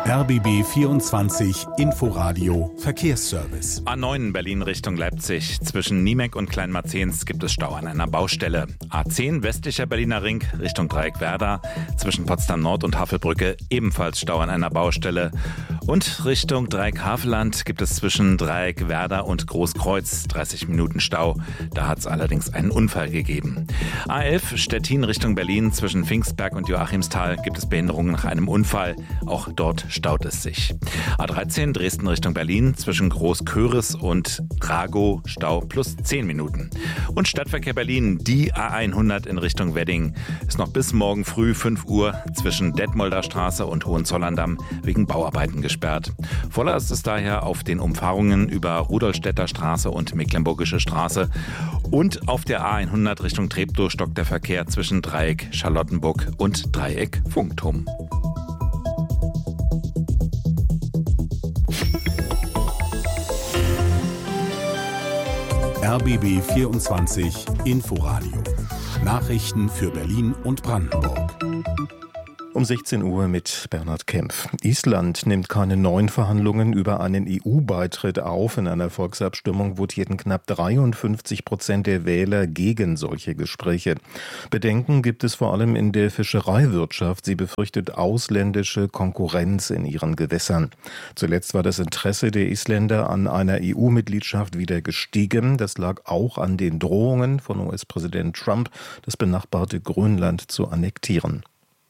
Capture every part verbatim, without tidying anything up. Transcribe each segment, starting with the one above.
R B B vierundzwanzig Inforadio Verkehrsservice. A neun Berlin Richtung Leipzig. Zwischen Niemek und Kleinmarzens gibt es Stau an einer Baustelle. A zehn westlicher Berliner Ring Richtung Dreieck Werder. Zwischen Potsdam Nord und Havelbrücke ebenfalls Stau an einer Baustelle. Und Richtung Dreieck Havelland gibt es zwischen Dreieck Werder und Großkreuz dreißig Minuten Stau. Da hat es allerdings einen Unfall gegeben. A elf Stettin Richtung Berlin. Zwischen Pfingstberg und Joachimsthal gibt es Behinderungen nach einem Unfall. Auch dort staut es sich. A dreizehn Dresden Richtung Berlin. Zwischen Großköris und Ragow Stau plus zehn Minuten. Und Stadtverkehr Berlin, die A hundert in Richtung Wedding, ist noch bis morgen früh fünf Uhr zwischen Detmolder Straße und Hohenzollern-Damm wegen Bauarbeiten gesperrt. Voller ist es daher auf den Umfahrungen über Rudolstädter Straße und Mecklenburgische Straße. Und auf der A hundert Richtung Treptow stockt der Verkehr zwischen Dreieck Charlottenburg und Dreieck Funkturm. R B B vierundzwanzig Inforadio. Nachrichten für Berlin und Brandenburg. Um sechzehn Uhr mit Bernhard Kempf. Island nimmt keine neuen Verhandlungen über einen E U-Beitritt auf. In einer Volksabstimmung votierten knapp dreiundfünfzig Prozent der Wähler gegen solche Gespräche. Bedenken gibt es vor allem in der Fischereiwirtschaft. Sie befürchtet ausländische Konkurrenz in ihren Gewässern. Zuletzt war das Interesse der Isländer an einer E U-Mitgliedschaft wieder gestiegen. Das lag auch an den Drohungen von U S-Präsident Trump, das benachbarte Grönland zu annektieren.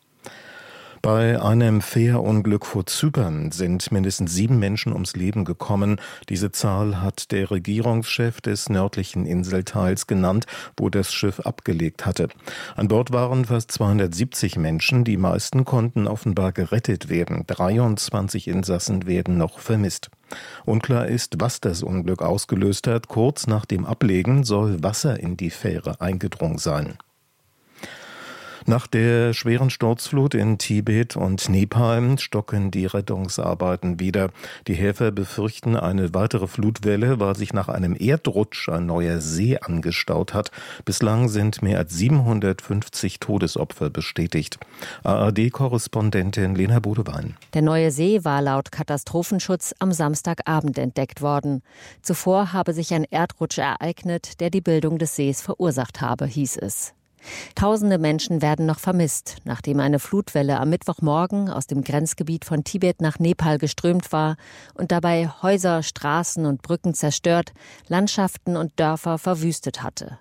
Bei einem Fährunglück vor Zypern sind mindestens sieben Menschen ums Leben gekommen. Diese Zahl hat der Regierungschef des nördlichen Inselteils genannt, wo das Schiff abgelegt hatte. An Bord waren fast zweihundertsiebzig Menschen, die meisten konnten offenbar gerettet werden. dreiundzwanzig Insassen werden noch vermisst. Unklar ist, was das Unglück ausgelöst hat. Kurz nach dem Ablegen soll Wasser in die Fähre eingedrungen sein. Nach der schweren Sturzflut in Tibet und Nepal stocken die Rettungsarbeiten wieder. Die Helfer befürchten eine weitere Flutwelle, weil sich nach einem Erdrutsch ein neuer See angestaut hat. Bislang sind mehr als siebenhundertfünfzig Todesopfer bestätigt. A R D-Korrespondentin Lena Bodewein. Der neue See war laut Katastrophenschutz am Samstagabend entdeckt worden. Zuvor habe sich ein Erdrutsch ereignet, der die Bildung des Sees verursacht habe, hieß es. Tausende Menschen werden noch vermisst, nachdem eine Flutwelle am Mittwochmorgen aus dem Grenzgebiet von Tibet nach Nepal geströmt war und dabei Häuser, Straßen und Brücken zerstört, Landschaften und Dörfer verwüstet hatte.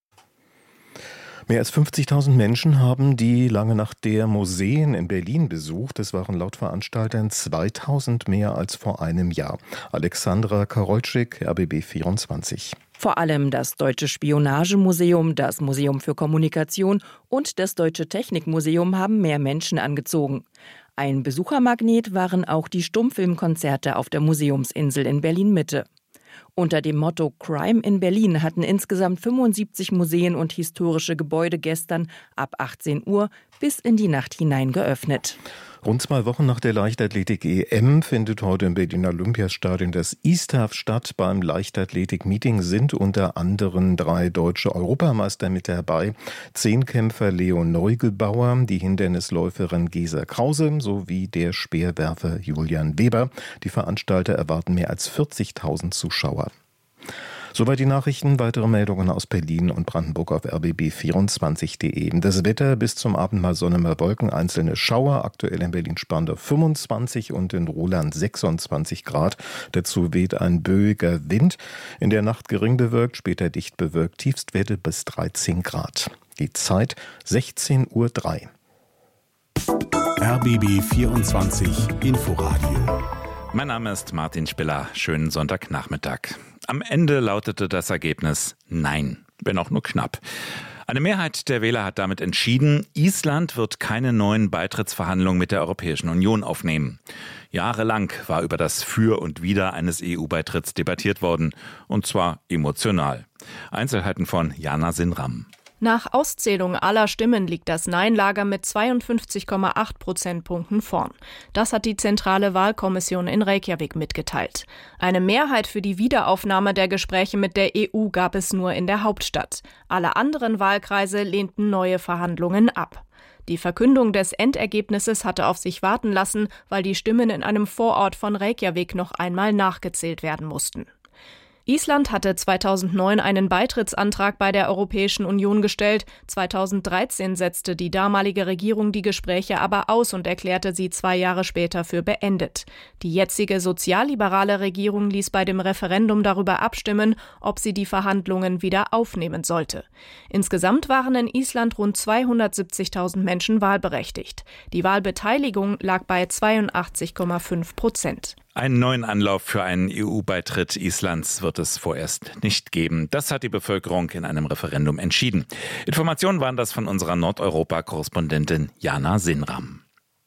Mehr als fünfzigtausend Menschen haben die Lange Nacht der Museen in Berlin besucht. Es waren laut Veranstaltern zweitausend mehr als vor einem Jahr. Alexandra Karolczyk, R B B vierundzwanzig. Vor allem das Deutsche Spionagemuseum, das Museum für Kommunikation und das Deutsche Technikmuseum haben mehr Menschen angezogen. Ein Besuchermagnet waren auch die Stummfilmkonzerte auf der Museumsinsel in Berlin-Mitte. Unter dem Motto Crime in Berlin hatten insgesamt fünfundsiebzig Museen und historische Gebäude gestern ab achtzehn Uhr bis in die Nacht hinein geöffnet. Rund zwei Wochen nach der Leichtathletik-E M findet heute im Berliner Olympiastadion das I S T A F statt. Beim Leichtathletik-Meeting sind unter anderem drei deutsche Europameister mit dabei. Zehnkämpfer Leo Neugebauer, die Hindernisläuferin Gesa Krause sowie der Speerwerfer Julian Weber. Die Veranstalter erwarten mehr als vierzigtausend Zuschauer. Soweit die Nachrichten. Weitere Meldungen aus Berlin und Brandenburg auf r b b vierundzwanzig punkt d e. Das Wetter: bis zum Abend mal Sonne, mal Wolken, einzelne Schauer. Aktuell in Berlin-Spandau fünfundzwanzig und in Roland sechsundzwanzig Grad. Dazu weht ein böiger Wind. In der Nacht gering bewölkt, später dicht bewölkt. Tiefstwerte bis dreizehn Grad. Die Zeit sechzehn Uhr drei. R B B vierundzwanzig Inforadio. Mein Name ist Martin Spiller. Schönen Sonntagnachmittag. Am Ende lautete das Ergebnis Nein, wenn auch nur knapp. Eine Mehrheit der Wähler hat damit entschieden, Island wird keine neuen Beitrittsverhandlungen mit der Europäischen Union aufnehmen. Jahrelang war über das Für und Wider eines E U-Beitritts debattiert worden, und zwar emotional. Einzelheiten von Jana Sinram. Nach Auszählung aller Stimmen liegt das Nein-Lager mit zweiundfünfzig Komma acht Prozentpunkten vorn. Das hat die Zentrale Wahlkommission in Reykjavik mitgeteilt. Eine Mehrheit für die Wiederaufnahme der Gespräche mit der E U gab es nur in der Hauptstadt. Alle anderen Wahlkreise lehnten neue Verhandlungen ab. Die Verkündung des Endergebnisses hatte auf sich warten lassen, weil die Stimmen in einem Vorort von Reykjavik noch einmal nachgezählt werden mussten. Island hatte zweitausendneun einen Beitrittsantrag bei der Europäischen Union gestellt. zweitausenddreizehn setzte die damalige Regierung die Gespräche aber aus und erklärte sie zwei Jahre später für beendet. Die jetzige sozialliberale Regierung ließ bei dem Referendum darüber abstimmen, ob sie die Verhandlungen wieder aufnehmen sollte. Insgesamt waren in Island rund zweihundertsiebzigtausend Menschen wahlberechtigt. Die Wahlbeteiligung lag bei zweiundachtzig Komma fünf Prozent. Einen neuen Anlauf für einen E U-Beitritt Islands wird es vorerst nicht geben. Das hat die Bevölkerung in einem Referendum entschieden. Informationen waren das von unserer Nordeuropa-Korrespondentin Jana Sinram.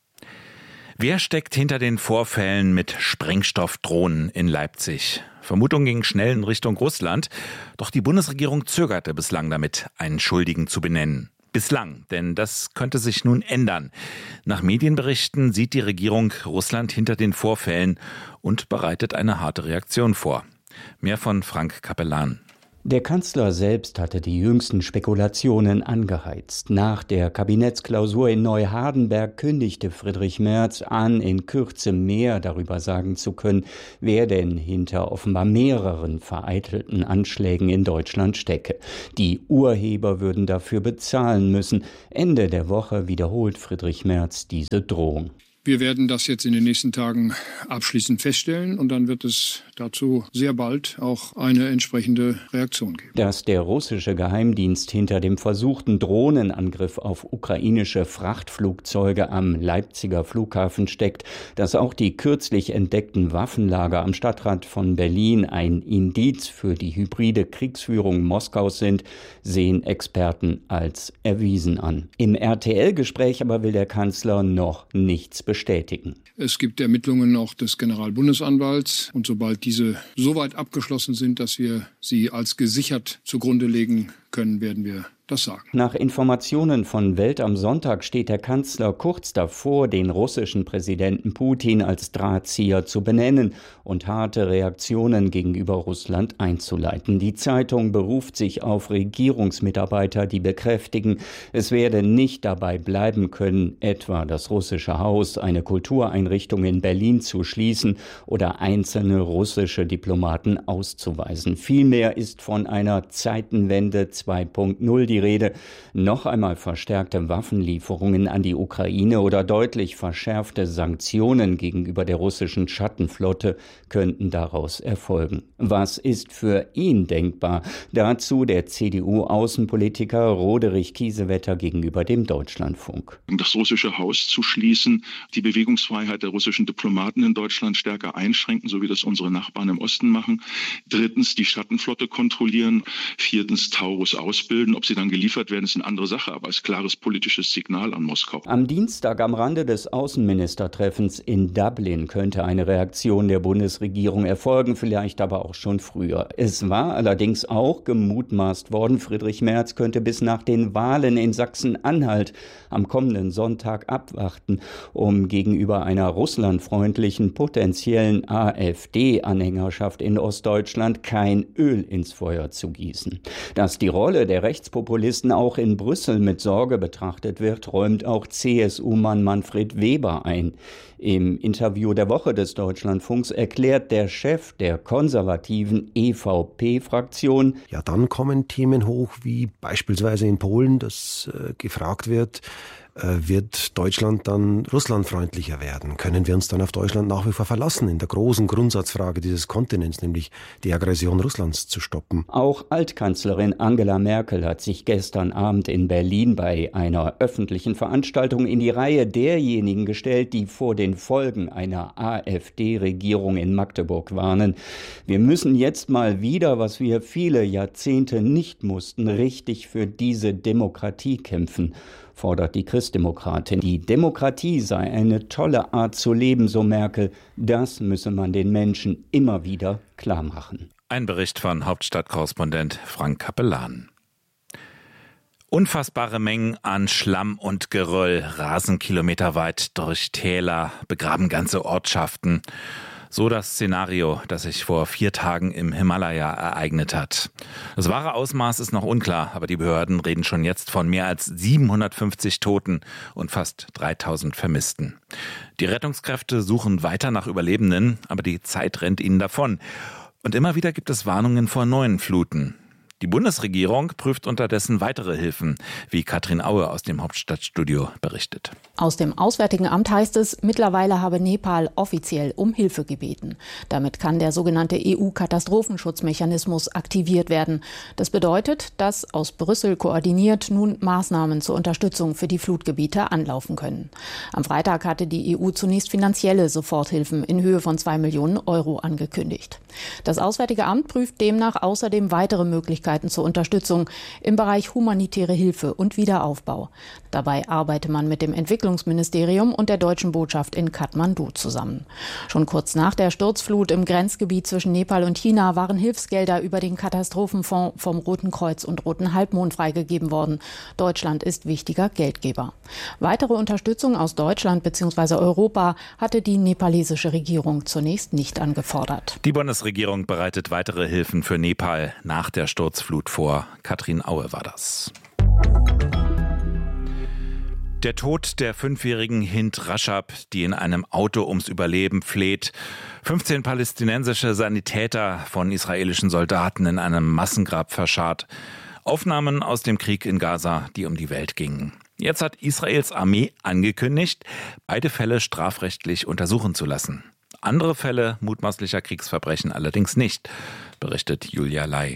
Wer steckt hinter den Vorfällen mit Sprengstoffdrohnen in Leipzig? Vermutungen gingen schnell in Richtung Russland, doch die Bundesregierung zögerte bislang damit, einen Schuldigen zu benennen. Bislang, denn das könnte sich nun ändern. Nach Medienberichten sieht die Regierung Russland hinter den Vorfällen und bereitet eine harte Reaktion vor. Mehr von Frank Capellan. Der Kanzler selbst hatte die jüngsten Spekulationen angeheizt. Nach der Kabinettsklausur in Neuhardenberg kündigte Friedrich Merz an, in Kürze mehr darüber sagen zu können, wer denn hinter offenbar mehreren vereitelten Anschlägen in Deutschland stecke. Die Urheber würden dafür bezahlen müssen. Ende der Woche wiederholt Friedrich Merz diese Drohung. Wir werden das jetzt in den nächsten Tagen abschließend feststellen und dann wird es dazu sehr bald auch eine entsprechende Reaktion geben. Dass der russische Geheimdienst hinter dem versuchten Drohnenangriff auf ukrainische Frachtflugzeuge am Leipziger Flughafen steckt, dass auch die kürzlich entdeckten Waffenlager am Stadtrand von Berlin ein Indiz für die hybride Kriegsführung Moskaus sind, sehen Experten als erwiesen an. Im R T L-Gespräch aber will der Kanzler noch nichts bestätigen. Es gibt Ermittlungen auch des Generalbundesanwalts und sobald diese so weit abgeschlossen sind, dass wir sie als gesichert zugrunde legen können, werden wir das sagen. Nach Informationen von Welt am Sonntag steht der Kanzler kurz davor, den russischen Präsidenten Putin als Drahtzieher zu benennen und harte Reaktionen gegenüber Russland einzuleiten. Die Zeitung beruft sich auf Regierungsmitarbeiter, die bekräftigen, es werde nicht dabei bleiben können, etwa das russische Haus, eine Kultureinrichtung in Berlin zu schließen oder einzelne russische Diplomaten auszuweisen. Vielmehr ist von einer Zeitenwende zwei Punkt null die Rede. Noch einmal verstärkte Waffenlieferungen an die Ukraine oder deutlich verschärfte Sanktionen gegenüber der russischen Schattenflotte könnten daraus erfolgen. Was ist für ihn denkbar? Dazu der C D U-Außenpolitiker Roderich Kiesewetter gegenüber dem Deutschlandfunk. Das russische Haus zu schließen, die Bewegungsfreiheit der russischen Diplomaten in Deutschland stärker einschränken, so wie das unsere Nachbarn im Osten machen. Drittens die Schattenflotte kontrollieren. Viertens Taurus ausbilden. Ob sie dann geliefert werden, ist eine andere Sache, aber als klares politisches Signal an Moskau. Am Dienstag am Rande des Außenministertreffens in Dublin könnte eine Reaktion der Bundesregierung erfolgen, vielleicht aber auch schon früher. Es war allerdings auch gemutmaßt worden, Friedrich Merz könnte bis nach den Wahlen in Sachsen-Anhalt am kommenden Sonntag abwarten, um gegenüber einer russlandfreundlichen potenziellen AfD-Anhängerschaft in Ostdeutschland kein Öl ins Feuer zu gießen. Dass die Rolle der Rechtspopulisten auch in Brüssel mit Sorge betrachtet wird, räumt auch C S U-Mann Manfred Weber ein. Im Interview der Woche des Deutschlandfunks erklärt der Chef der konservativen E V P-Fraktion: Ja, dann kommen Themen hoch, wie beispielsweise in Polen, dass äh, gefragt wird, äh, wird Deutschland dann russlandfreundlicher werden? Können wir uns dann auf Deutschland nach wie vor verlassen in der großen Grundsatzfrage dieses Kontinents, nämlich die Aggression Russlands zu stoppen? Auch Altkanzlerin Angela Merkel hat sich gestern Abend in Berlin bei einer öffentlichen Veranstaltung in die Reihe derjenigen gestellt, die vor den Folgen einer AfD-Regierung in Magdeburg warnen. Wir müssen jetzt mal wieder, was wir viele Jahrzehnte nicht mussten, richtig für diese Demokratie kämpfen, fordert die Christdemokratin. Die Demokratie sei eine tolle Art zu leben, so Merkel. Das müsse man den Menschen immer wieder klar machen. Ein Bericht von Hauptstadtkorrespondent Frank Capellan. Unfassbare Mengen an Schlamm und Geröll rasen kilometerweit durch Täler, begraben ganze Ortschaften. So das Szenario, das sich vor vier Tagen im Himalaya ereignet hat. Das wahre Ausmaß ist noch unklar, aber die Behörden reden schon jetzt von mehr als siebenhundertfünfzig Toten und fast dreitausend Vermissten. Die Rettungskräfte suchen weiter nach Überlebenden, aber die Zeit rennt ihnen davon. Und immer wieder gibt es Warnungen vor neuen Fluten. Die Bundesregierung prüft unterdessen weitere Hilfen, wie Katrin Aue aus dem Hauptstadtstudio berichtet. Aus dem Auswärtigen Amt heißt es, mittlerweile habe Nepal offiziell um Hilfe gebeten. Damit kann der sogenannte E U-Katastrophenschutzmechanismus aktiviert werden. Das bedeutet, dass aus Brüssel koordiniert nun Maßnahmen zur Unterstützung für die Flutgebiete anlaufen können. Am Freitag hatte die E U zunächst finanzielle Soforthilfen in Höhe von zwei Millionen Euro angekündigt. Das Auswärtige Amt prüft demnach außerdem weitere Möglichkeiten zur Unterstützung im Bereich humanitäre Hilfe und Wiederaufbau. Dabei arbeite man mit dem Entwicklungsministerium und der deutschen Botschaft in Kathmandu zusammen. Schon kurz nach der Sturzflut im Grenzgebiet zwischen Nepal und China waren Hilfsgelder über den Katastrophenfonds vom Roten Kreuz und Roten Halbmond freigegeben worden. Deutschland ist wichtiger Geldgeber. Weitere Unterstützung aus Deutschland bzw. Europa hatte die nepalesische Regierung zunächst nicht angefordert. Die Bundesregierung bereitet weitere Hilfen für Nepal nach der Sturzflut vor. Katrin Aue war das. Der Tod der fünfjährigen Hind Rajab, die in einem Auto ums Überleben fleht. fünfzehn palästinensische Sanitäter von israelischen Soldaten in einem Massengrab verscharrt. Aufnahmen aus dem Krieg in Gaza, die um die Welt gingen. Jetzt hat Israels Armee angekündigt, beide Fälle strafrechtlich untersuchen zu lassen. Andere Fälle mutmaßlicher Kriegsverbrechen allerdings nicht, berichtet Julia Lai.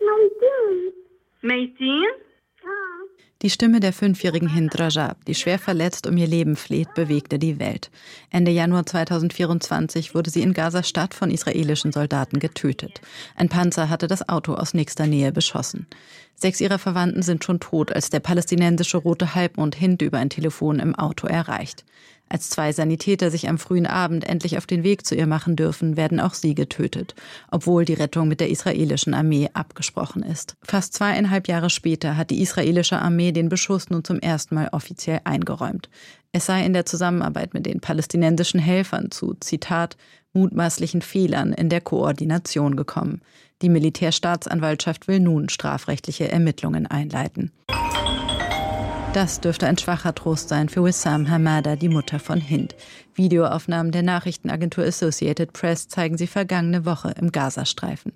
Die Stimme der fünfjährigen Hind Rajab, die schwer verletzt um ihr Leben fleht, bewegte die Welt. Ende Januar zweitausendvierundzwanzig wurde sie in Gaza-Stadt von israelischen Soldaten getötet. Ein Panzer hatte das Auto aus nächster Nähe beschossen. Sechs ihrer Verwandten sind schon tot, als der palästinensische Rote Halbmond Hind über ein Telefon im Auto erreicht. Als zwei Sanitäter sich am frühen Abend endlich auf den Weg zu ihr machen dürfen, werden auch sie getötet, obwohl die Rettung mit der israelischen Armee abgesprochen ist. Fast zweieinhalb Jahre später hat die israelische Armee den Beschuss nun zum ersten Mal offiziell eingeräumt. Es sei in der Zusammenarbeit mit den palästinensischen Helfern zu, Zitat, mutmaßlichen Fehlern in der Koordination gekommen. Die Militärstaatsanwaltschaft will nun strafrechtliche Ermittlungen einleiten. Das dürfte ein schwacher Trost sein für Wissam Hamada, die Mutter von Hind. Videoaufnahmen der Nachrichtenagentur Associated Press zeigen sie vergangene Woche im Gazastreifen.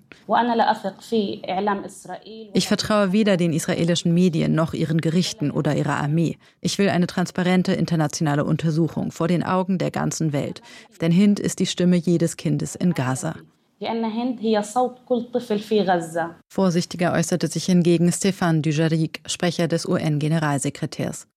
Ich vertraue weder den israelischen Medien noch ihren Gerichten oder ihrer Armee. Ich will eine transparente internationale Untersuchung vor den Augen der ganzen Welt. Denn Hind ist die Stimme jedes Kindes in Gaza. Vorsichtiger äußerte sich hingegen Stéphane Dujarric, Sprecher des U N-Generalsekretärs.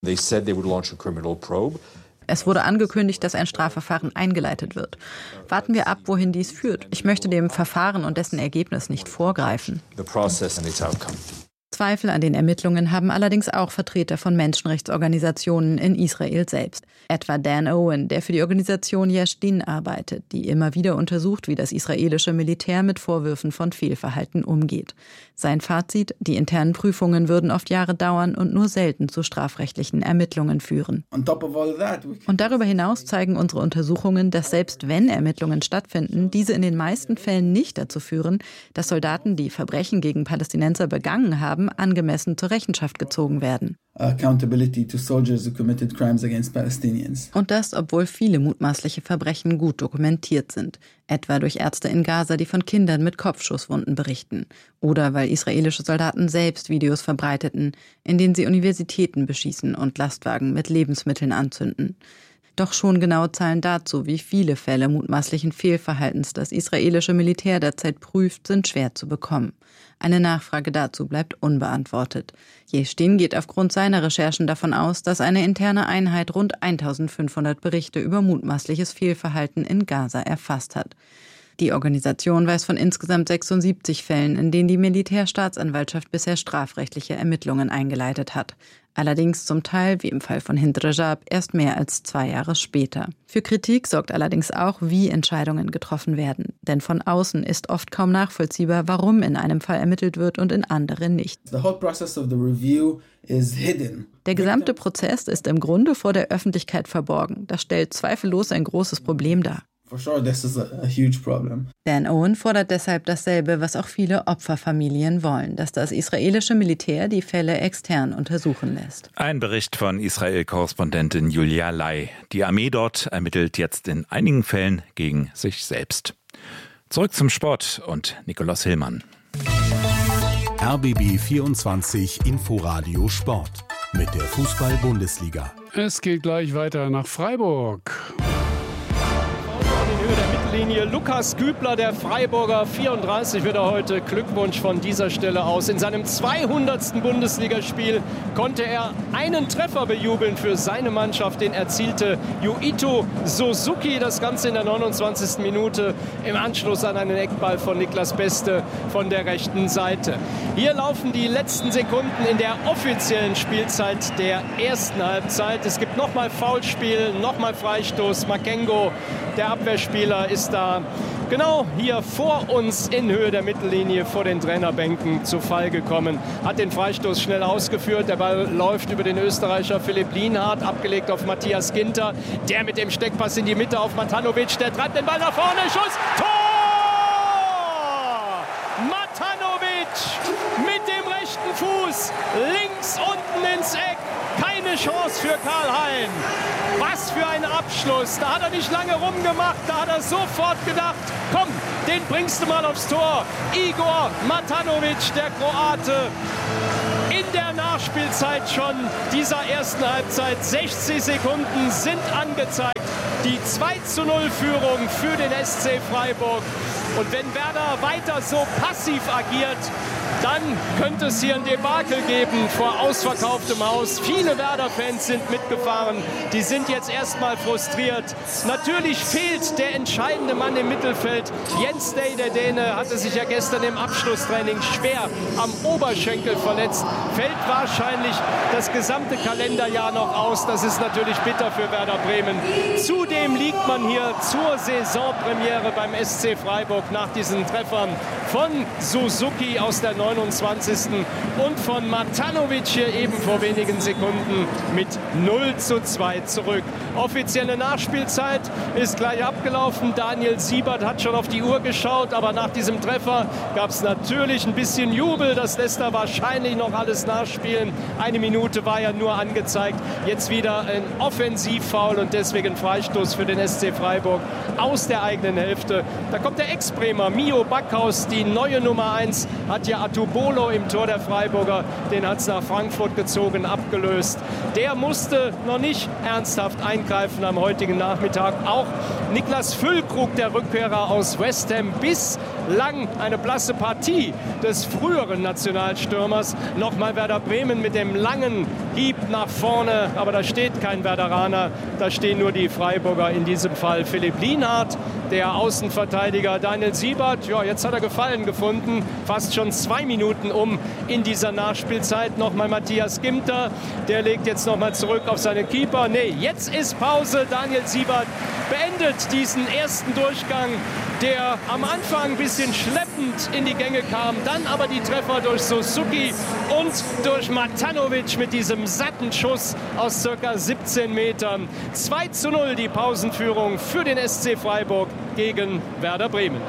Es wurde angekündigt, dass ein Strafverfahren eingeleitet wird. Warten wir ab, wohin dies führt. Ich möchte dem Verfahren und dessen Ergebnis nicht vorgreifen. Zweifel an den Ermittlungen haben allerdings auch Vertreter von Menschenrechtsorganisationen in Israel selbst. Etwa Dan Owen, der für die Organisation Yesh Din arbeitet, die immer wieder untersucht, wie das israelische Militär mit Vorwürfen von Fehlverhalten umgeht. Sein Fazit: Die internen Prüfungen würden oft Jahre dauern und nur selten zu strafrechtlichen Ermittlungen führen. Und darüber hinaus zeigen unsere Untersuchungen, dass selbst wenn Ermittlungen stattfinden, diese in den meisten Fällen nicht dazu führen, dass Soldaten, die Verbrechen gegen Palästinenser begangen haben, angemessen zur Rechenschaft gezogen werden. Und das, obwohl viele mutmaßliche Verbrechen gut dokumentiert sind. Etwa durch Ärzte in Gaza, die von Kindern mit Kopfschusswunden berichten. Oder weil israelische Soldaten selbst Videos verbreiteten, in denen sie Universitäten beschießen und Lastwagen mit Lebensmitteln anzünden. Doch schon genaue Zahlen dazu, wie viele Fälle mutmaßlichen Fehlverhaltens das israelische Militär derzeit prüft, sind schwer zu bekommen. Eine Nachfrage dazu bleibt unbeantwortet. Yesh Din geht aufgrund seiner Recherchen davon aus, dass eine interne Einheit rund eintausendfünfhundert Berichte über mutmaßliches Fehlverhalten in Gaza erfasst hat. Die Organisation weiß von insgesamt sechsundsiebzig Fällen, in denen die Militärstaatsanwaltschaft bisher strafrechtliche Ermittlungen eingeleitet hat. Allerdings zum Teil, wie im Fall von Hind Rajab, erst mehr als zwei Jahre später. Für Kritik sorgt allerdings auch, wie Entscheidungen getroffen werden. Denn von außen ist oft kaum nachvollziehbar, warum in einem Fall ermittelt wird und in anderen nicht. Der gesamte Prozess ist im Grunde vor der Öffentlichkeit verborgen. Das stellt zweifellos ein großes Problem dar. Dan Owen fordert deshalb dasselbe, was auch viele Opferfamilien wollen, dass das israelische Militär die Fälle extern untersuchen lässt. Ein Bericht von Israel-Korrespondentin Julia Lai. Die Armee dort ermittelt jetzt in einigen Fällen gegen sich selbst. Zurück zum Sport und Nikolaus Hillmann. R B B vierundzwanzig Inforadio Sport mit der Fußball-Bundesliga. Es geht gleich weiter nach Freiburg. In Höhe der Mittellinie Lukas Gübler, der Freiburger, vierunddreißig wird er heute. Glückwunsch von dieser Stelle aus. In seinem zweihundertsten Bundesligaspiel konnte er einen Treffer bejubeln für seine Mannschaft. Den erzielte Yuito Suzuki. Das Ganze in der neunundzwanzigsten Minute im Anschluss an einen Eckball von Niklas Beste von der rechten Seite. Hier laufen die letzten Sekunden in der offiziellen Spielzeit der ersten Halbzeit. Es gibt nochmal Foulspiel, nochmal Freistoß. Makengo, der Abwehrspieler, ist da genau hier vor uns in Höhe der Mittellinie vor den Trainerbänken zu Fall gekommen. Hat den Freistoß schnell ausgeführt. Der Ball läuft über den Österreicher Philipp Lienhardt, abgelegt auf Matthias Ginter. Der mit dem Steckpass in die Mitte auf Matanovic. Der treibt den Ball nach vorne. Schuss. Tor! Matanovic mit dem rechten Fuß. Links unten ins Eck. Keine Chance für Karl-Hein. Was für ein Abschluss. Da hat er nicht lange rumgemacht. Da hat er sofort gedacht, komm, den bringst du mal aufs Tor. Igor Matanovic, der Kroate. In der Nachspielzeit schon dieser ersten Halbzeit. sechzig Sekunden sind angezeigt. Die zwei zu null Führung für den S C Freiburg. Und wenn Werder weiter so passiv agiert, dann könnte es hier ein Debakel geben vor ausverkauftem Haus. Viele Werder-Fans sind mitgefahren. Die sind jetzt erstmal frustriert. Natürlich fehlt der entscheidende Mann im Mittelfeld. Jens Day, der Däne, hatte sich ja gestern im Abschlusstraining schwer am Oberschenkel verletzt. Fällt wahrscheinlich das gesamte Kalenderjahr noch aus. Das ist natürlich bitter für Werder Bremen. Zudem liegt man hier zur Saisonpremiere beim S C Freiburg nach diesen Treffern von Suzuki aus der neunundzwanzigsten und von Matanovic hier eben vor wenigen Sekunden mit null zu zwei zurück. Offizielle Nachspielzeit ist gleich abgelaufen. Daniel Siebert hat schon auf die Uhr geschaut, aber nach diesem Treffer gab es natürlich ein bisschen Jubel. Das lässt er wahrscheinlich noch alles nachspielen. Eine Minute war ja nur angezeigt. Jetzt wieder ein Offensivfoul und deswegen Freistoß für den S C Freiburg aus der eigenen Hälfte. Da kommt der Ex-Bremer Mio Backhaus, die neue Nummer eins, hat ja Atubolo im Tor der Freiburger, den hat es nach Frankfurt gezogen, abgelöst. Der musste noch nicht ernsthaft eingreifen am heutigen Nachmittag. Auch Niklas Füllkrug, der Rückkehrer aus West Ham, bislang eine blasse Partie des früheren Nationalstürmers. Nochmal Werder Bremen mit dem langen Hieb nach vorne, aber da steht kein Werderaner, da stehen nur die Freiburger, in diesem Fall Philipp Lienhardt, der Außenverteidiger Daniel Siebert. Ja, jetzt hat er Gefallen gefunden, fast schon zwei Minuten um in dieser Nachspielzeit. Nochmal Matthias Ginter, der legt jetzt nochmal zurück auf seinen Keeper. Nee, jetzt ist Pause. Daniel Siebert beendet diesen ersten Durchgang, der am Anfang ein bisschen schleppend in die Gänge kam, dann aber die Treffer durch Suzuki und durch Matanovic mit diesem satten Schuss aus circa siebzehn Metern. zwei zu null die Pausenführung für den S C Freiburg gegen Werder Bremen.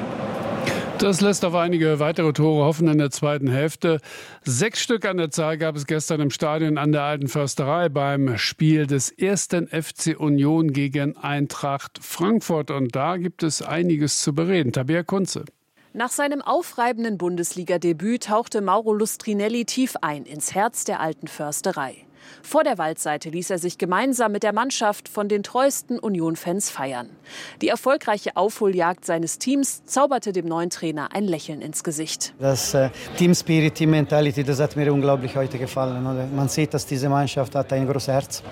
Das lässt auf einige weitere Tore hoffen in der zweiten Hälfte. Sechs Stück an der Zahl gab es gestern im Stadion an der Alten Försterei beim Spiel des ersten F C Union gegen Eintracht Frankfurt. Und da gibt es einiges zu bereden. Tabea Kunze. Nach seinem aufreibenden Bundesliga-Debüt tauchte Mauro Lustrinelli tief ein ins Herz der Alten Försterei. Vor der Waldseite ließ er sich gemeinsam mit der Mannschaft von den treuesten Union-Fans feiern. Die erfolgreiche Aufholjagd seines Teams zauberte dem neuen Trainer ein Lächeln ins Gesicht. Das äh, Team Spirit, Team Mentality, das hat mir unglaublich heute gefallen. Oder? Man sieht, dass diese Mannschaft hat ein großes Herz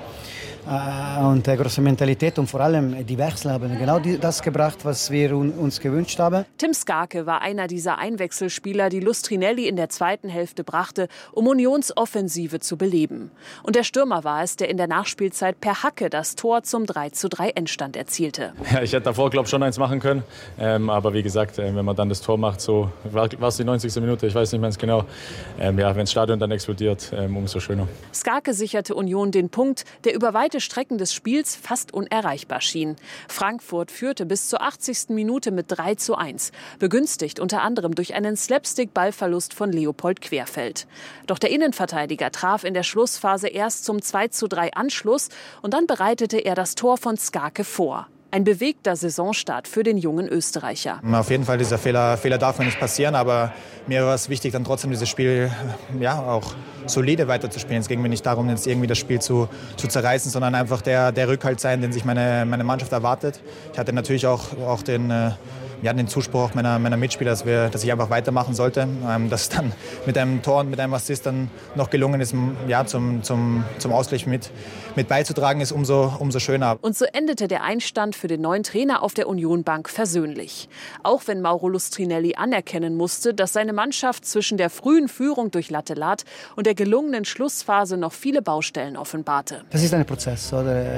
äh, und eine große Mentalität und vor allem die Wechsel haben genau die, das gebracht, was wir un, uns gewünscht haben. Tim Skarke war einer dieser Einwechselspieler, die Lustrinelli in der zweiten Hälfte brachte, um Unions Offensive zu beleben. Und der Stürmer war es, der in der Nachspielzeit per Hacke das Tor zum drei zu drei Endstand erzielte. Ja, ich hätte davor, glaube ich, schon eins machen können. Ähm, aber wie gesagt, äh, wenn man dann das Tor macht, so war es die neunzigste Minute, ich weiß nicht mehr genau. Ähm, ja, wenn das Stadion dann explodiert, ähm, umso schöner. Skarke sicherte Union den Punkt, der über weite weite Strecken des Spiels fast unerreichbar schien. Frankfurt führte bis zur achtzigsten Minute mit drei zu eins, begünstigt unter anderem durch einen Slapstick-Ballverlust von Leopold Querfeld. Doch der Innenverteidiger traf in der Schlussphase erst zum zwei zu drei Anschluss und dann bereitete er das Tor von Skarke vor. Ein bewegter Saisonstart für den jungen Österreicher. Auf jeden Fall, dieser Fehler, Fehler darf mir nicht passieren, aber mir war es wichtig, dann trotzdem dieses Spiel ja, auch solide weiterzuspielen. Es ging mir nicht darum, jetzt irgendwie das Spiel zu, zu zerreißen, sondern einfach der, der Rückhalt sein, den sich meine, meine Mannschaft erwartet. Ich hatte natürlich auch, auch den, äh, ja, den Zuspruch meiner, meiner Mitspieler, dass, wir, dass ich einfach weitermachen sollte. Ähm, dass es dann mit einem Tor und mit einem Assist dann noch gelungen ist, ja, zum, zum, zum Ausgleich mit, mit beizutragen, ist umso, umso schöner. Und so endete der Einstand für den neuen Trainer auf der Union-Bank versöhnlich. Auch wenn Mauro Lustrinelli anerkennen musste, dass seine Mannschaft zwischen der frühen Führung durch Lattelat und der gelungenen Schlussphase noch viele Baustellen offenbarte. Das ist ein Prozess,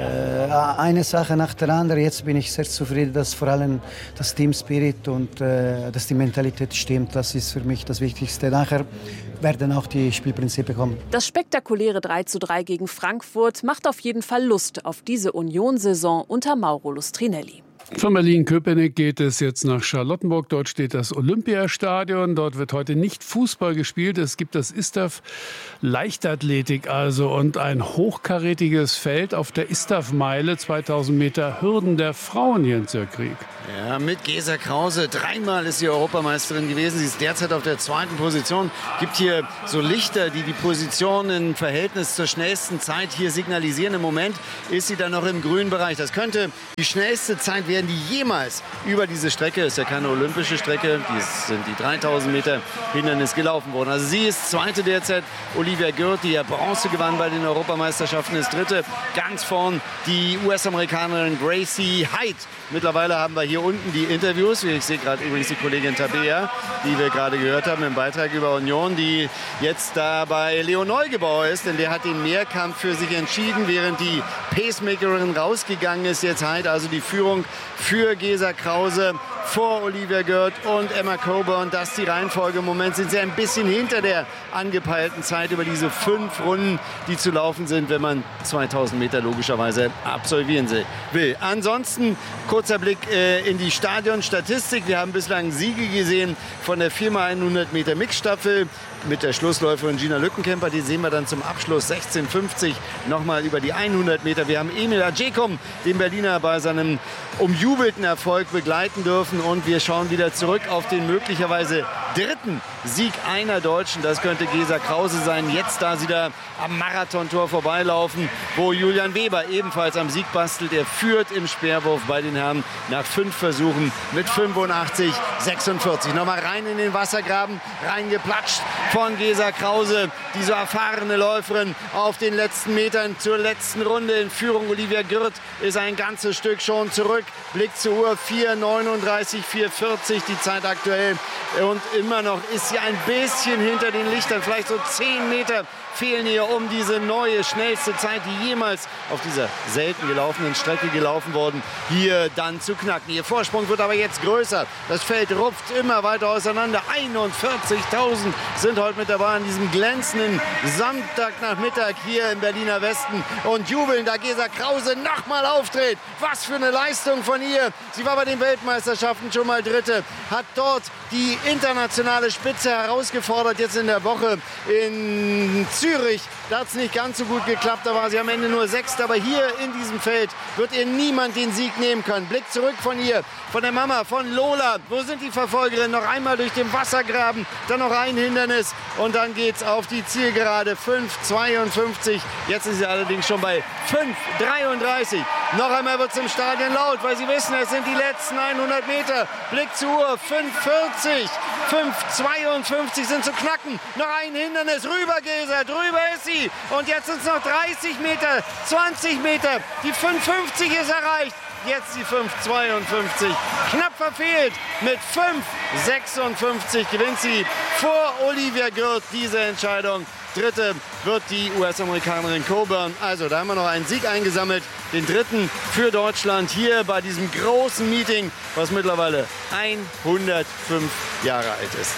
oder? Eine Sache nach der anderen. Jetzt bin ich sehr zufrieden, dass vor allem das Team-Spirit und äh, dass die Mentalität stimmt. Das ist für mich das Wichtigste. Nachher werden auch die Spielprinzipien kommen. Das spektakuläre drei zu drei gegen Frankfurt macht auf jeden Fall Lust auf diese Union-Saison unter Mauro Lustrinelli. Von Berlin-Köpenick geht es jetzt nach Charlottenburg. Dort steht das Olympiastadion. Dort wird heute nicht Fußball gespielt. Es gibt das ISTAF Leichtathletik also und ein hochkarätiges Feld auf der ISTAF-Meile. zweitausend Meter Hürden der Frauen hier in Zirkrieg. Ja, mit Gesa Krause. Dreimal ist sie Europameisterin gewesen. Sie ist derzeit auf der zweiten Position. Gibt hier so Lichter, die die Position im Verhältnis zur schnellsten Zeit hier signalisieren. Im Moment ist sie dann noch im grünen Bereich. Das könnte die schnellste Zeit werden, die jemals über diese Strecke, ist ja keine olympische Strecke, die sind die dreitausend Meter Hindernis gelaufen worden. Also sie ist Zweite derzeit. Olivia Gürt, die ja Bronze gewann bei den Europameisterschaften, ist Dritte. Ganz vorn die U S-Amerikanerin Gracie Hyde. Mittlerweile haben wir hier unten die Interviews. Ich sehe gerade übrigens die Kollegin Tabea, die wir gerade gehört haben im Beitrag über Union, die jetzt da bei Leon Neugebauer ist, denn der hat den Mehrkampf für sich entschieden, während die Pacemakerin rausgegangen ist. Jetzt halt also die Führung für Gesa Krause vor Olivia Gürt und Emma Coburn. Das ist die Reihenfolge. Im Moment sind sie ein bisschen hinter der angepeilten Zeit über diese fünf Runden, die zu laufen sind, wenn man zweitausend Meter logischerweise absolvieren will. Ansonsten kurzer Blick äh, in die Stadionstatistik. Wir haben bislang Siege gesehen von der vier mal hundert Meter Mixstaffel mit der Schlussläuferin Gina Lückenkämper. Die sehen wir dann zum Abschluss sechzehn fünfzig nochmal über die hundert Meter. Wir haben Emil Adjekum, den Berliner, bei seinem umjubelten Erfolg begleiten dürfen. Und wir schauen wieder zurück auf den möglicherweise dritten Sieg einer Deutschen. Das könnte Gesa Krause sein. Jetzt da sie da am Marathontor vorbeilaufen, wo Julian Weber ebenfalls am Sieg bastelt. Er führt im Speerwurf bei den Herren nach fünf Versuchen mit fünfundachtzig sechsundvierzig. Nochmal rein in den Wassergraben, reingeplatscht von Gesa Krause, diese erfahrene Läuferin auf den letzten Metern zur letzten Runde in Führung. Olivia Gürt ist ein ganzes Stück schon zurück. Blick zur Uhr, vier neununddreißig, vier vierzig die Zeit aktuell. Und immer noch ist sie ein bisschen hinter den Lichtern, vielleicht so zehn Meter fehlen ihr, um diese neue, schnellste Zeit, die jemals auf dieser selten gelaufenen Strecke gelaufen worden, hier dann zu knacken. Ihr Vorsprung wird aber jetzt größer. Das Feld rupft immer weiter auseinander. einundvierzigtausend sind heute mit dabei an diesem glänzenden Samstagnachmittag hier im Berliner Westen und jubeln, da Gesa Krause nochmal auftritt. Was für eine Leistung von ihr. Sie war bei den Weltmeisterschaften schon mal Dritte, hat dort die internationale Spitze herausgefordert, jetzt in der Woche in Zürich. Da hat es nicht ganz so gut geklappt, da war sie am Ende nur Sechste. Aber hier in diesem Feld wird ihr niemand den Sieg nehmen können. Blick zurück von ihr, von der Mama, von Lola. Wo sind die Verfolgerinnen? Noch einmal durch den Wassergraben, dann noch ein Hindernis und dann geht's auf die Zielgerade. fünf zweiundfünfzig. Jetzt ist sie allerdings schon bei fünf dreiunddreißig. Noch einmal wird es im Stadion laut, weil sie wissen, es sind die letzten hundert Meter. Blick zur Uhr, fünf vierzig. fünf zweiundfünfzig sind zu knacken. Noch ein Hindernis. Rüber, Gesa, drüber ist sie. Und jetzt sind es noch dreißig Meter, zwanzig Meter. Die fünf fünfzig ist erreicht. Jetzt die fünf zweiundfünfzig. Knapp verfehlt. Mit fünf sechsundfünfzig gewinnt sie vor Olivia Gürt diese Entscheidung. Dritte wird die U S-Amerikanerin Coburn. Also da haben wir noch einen Sieg eingesammelt. Den dritten für Deutschland hier bei diesem großen Meeting, was mittlerweile hundertfünf Jahre alt ist.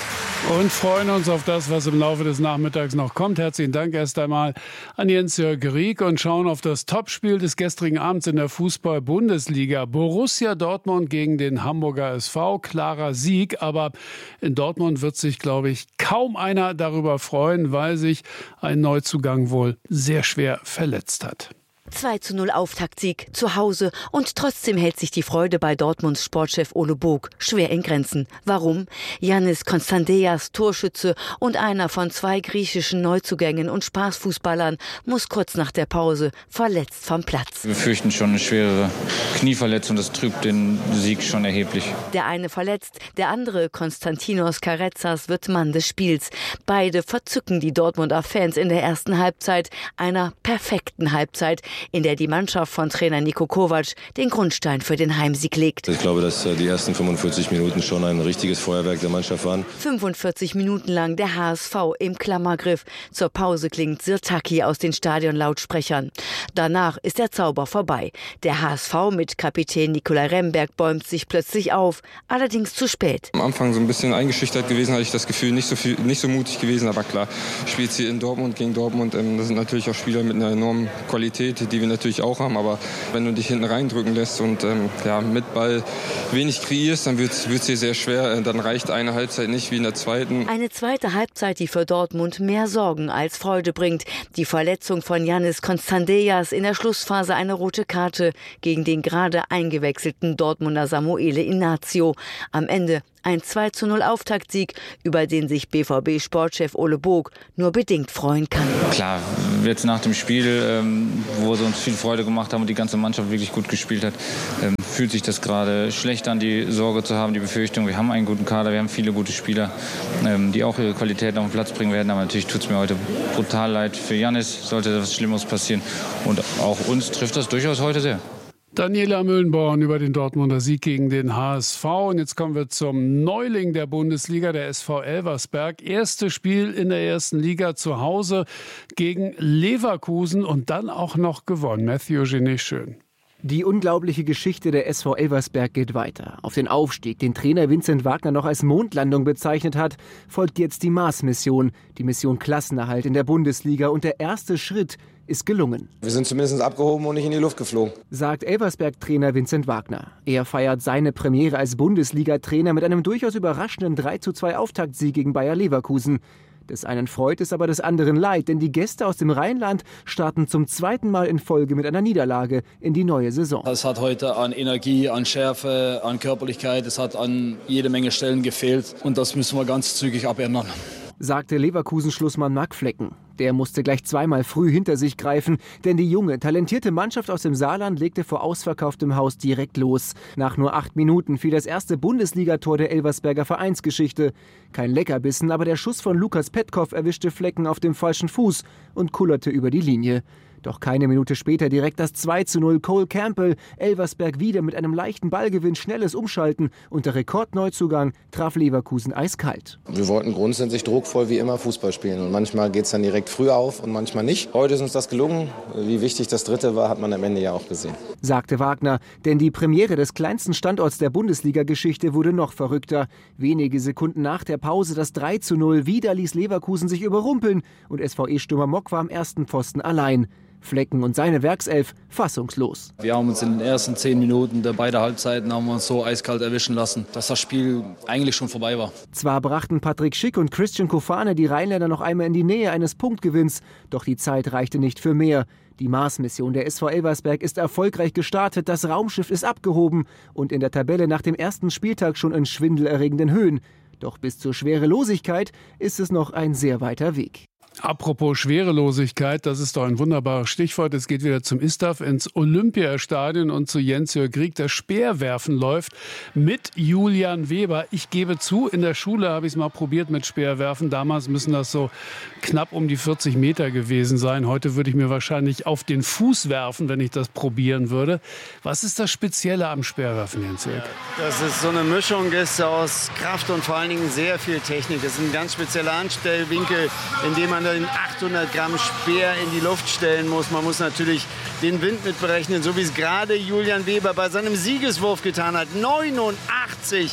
Und freuen uns auf das, was im Laufe des Nachmittags noch kommt. Herzlichen Dank erst einmal an Jens-Jörg Rieck und schauen auf das Topspiel des gestrigen Abends in der Fußball-Bundesliga. Borussia Dortmund gegen den Hamburger S V. Klarer Sieg, aber in Dortmund wird sich, glaube ich, kaum einer darüber freuen, weil sich ein Neuzugang wohl sehr schwer verletzt hat. zwei zu null Auftaktsieg zu Hause und trotzdem hält sich die Freude bei Dortmunds Sportchef Ole Bog schwer in Grenzen. Warum? Yannis Konstanteas, Torschütze und einer von zwei griechischen Neuzugängen und Spaßfußballern, muss kurz nach der Pause verletzt vom Platz. Wir fürchten schon eine schwere Knieverletzung, das trübt den Sieg schon erheblich. Der eine verletzt, der andere, Konstantinos Karezas, wird Mann des Spiels. Beide verzücken die Dortmunder Fans in der ersten Halbzeit, einer perfekten Halbzeit, in der die Mannschaft von Trainer Niko Kovac den Grundstein für den Heimsieg legt. Ich glaube, dass die ersten fünfundvierzig Minuten schon ein richtiges Feuerwerk der Mannschaft waren. fünfundvierzig Minuten lang der H S V im Klammergriff. Zur Pause klingt Sirtaki aus den Stadionlautsprechern. Danach ist der Zauber vorbei. Der H S V mit Kapitän Nikolai Remberg bäumt sich plötzlich auf, allerdings zu spät. Am Anfang so ein bisschen eingeschüchtert gewesen, hatte ich das Gefühl, nicht so viel, nicht so mutig gewesen, aber klar, spielst hier in Dortmund gegen Dortmund, ähm, das sind natürlich auch Spieler mit einer enormen Qualität, die wir natürlich auch haben, aber wenn du dich hinten reindrücken lässt und ähm, ja, mit Ball wenig kreierst, dann wird es dir sehr schwer, dann reicht eine Halbzeit nicht wie in der zweiten. Eine zweite Halbzeit, die für Dortmund mehr Sorgen als Freude bringt. Die Verletzung von Yannis Konstanteas, in der Schlussphase eine rote Karte gegen den gerade eingewechselten Dortmunder Samuele Inacio. Am Ende ein zwei zu null Auftaktsieg, über den sich B V B-Sportchef Ole Bog nur bedingt freuen kann. Klar, jetzt nach dem Spiel, ähm, wo sie uns viel Freude gemacht haben und die ganze Mannschaft wirklich gut gespielt hat, ähm, fühlt sich das gerade schlecht an, die Sorge zu haben, die Befürchtung. Wir haben einen guten Kader, wir haben viele gute Spieler, ähm, die auch ihre Qualität auf den Platz bringen werden. Aber natürlich tut es mir heute brutal leid für Yannis, sollte was Schlimmes passieren. Und auch uns trifft das durchaus heute sehr. Daniela Müllenborn über den Dortmunder Sieg gegen den H S V. Und jetzt kommen wir zum Neuling der Bundesliga, der S V Elversberg. Erstes Spiel in der ersten Liga zu Hause gegen Leverkusen und dann auch noch gewonnen. Matthew Genet, schön. Die unglaubliche Geschichte der S V Elversberg geht weiter. Auf den Aufstieg, den Trainer Vincent Wagner noch als Mondlandung bezeichnet hat, folgt jetzt die Mars-Mission, die Mission Klassenerhalt in der Bundesliga. Und der erste Schritt ist gelungen. Wir sind zumindest abgehoben und nicht in die Luft geflogen, sagt Elversberg-Trainer Vincent Wagner. Er feiert seine Premiere als Bundesliga-Trainer mit einem durchaus überraschenden drei zu zwei Auftaktsieg gegen Bayer Leverkusen. Des einen freut es, aber des anderen leid, denn die Gäste aus dem Rheinland starten zum zweiten Mal in Folge mit einer Niederlage in die neue Saison. Es hat heute an Energie, an Schärfe, an Körperlichkeit, es hat an jede Menge Stellen gefehlt und das müssen wir ganz zügig abändern, sagte Leverkusen-Schlussmann Marc Flecken. Der musste gleich zweimal früh hinter sich greifen, denn die junge, talentierte Mannschaft aus dem Saarland legte vor ausverkauftem Haus direkt los. Nach nur acht Minuten fiel das erste Bundesligator der Elversberger Vereinsgeschichte. Kein Leckerbissen, aber der Schuss von Lukas Petkoff erwischte Flecken auf dem falschen Fuß und kullerte über die Linie. Doch keine Minute später direkt das zwei zu null. Cole Campbell, Elversberg wieder mit einem leichten Ballgewinn, schnelles Umschalten und der Rekordneuzugang traf Leverkusen eiskalt. Wir wollten grundsätzlich druckvoll wie immer Fußball spielen und manchmal geht es dann direkt früh auf und manchmal nicht. Heute ist uns das gelungen. Wie wichtig das dritte war, hat man am Ende ja auch gesehen, sagte Wagner, denn die Premiere des kleinsten Standorts der Bundesliga-Geschichte wurde noch verrückter. Wenige Sekunden nach der Pause das drei zu null. Wieder ließ Leverkusen sich überrumpeln und S V E-Stürmer Mock war am ersten Pfosten allein. Flecken und seine Werkself fassungslos. Wir haben uns in den ersten zehn Minuten der beiden Halbzeiten haben wir uns so eiskalt erwischen lassen, dass das Spiel eigentlich schon vorbei war. Zwar brachten Patrick Schick und Christian Kofane die Rheinländer noch einmal in die Nähe eines Punktgewinns, doch die Zeit reichte nicht für mehr. Die Mars-Mission der S V Elversberg ist erfolgreich gestartet, das Raumschiff ist abgehoben und in der Tabelle nach dem ersten Spieltag schon in schwindelerregenden Höhen. Doch bis zur Schwerelosigkeit ist es noch ein sehr weiter Weg. Apropos Schwerelosigkeit, das ist doch ein wunderbares Stichwort. Es geht wieder zum Istaf ins Olympiastadion und zu Jens-Jörg Rieck. Das Speerwerfen läuft mit Julian Weber. Ich gebe zu, in der Schule habe ich es mal probiert mit Speerwerfen. Damals müssen das so knapp um die vierzig Meter gewesen sein. Heute würde ich mir wahrscheinlich auf den Fuß werfen, wenn ich das probieren würde. Was ist das Spezielle am Speerwerfen, Jens-Jörg? Das ist so eine Mischung ist aus Kraft und vor allen Dingen sehr viel Technik. Das ist ein ganz spezieller Anstellwinkel, in dem man den achthundert Gramm Speer in die Luft stellen muss. Man muss natürlich den Wind mit berechnen, so wie es gerade Julian Weber bei seinem Siegeswurf getan hat. neunundachtzig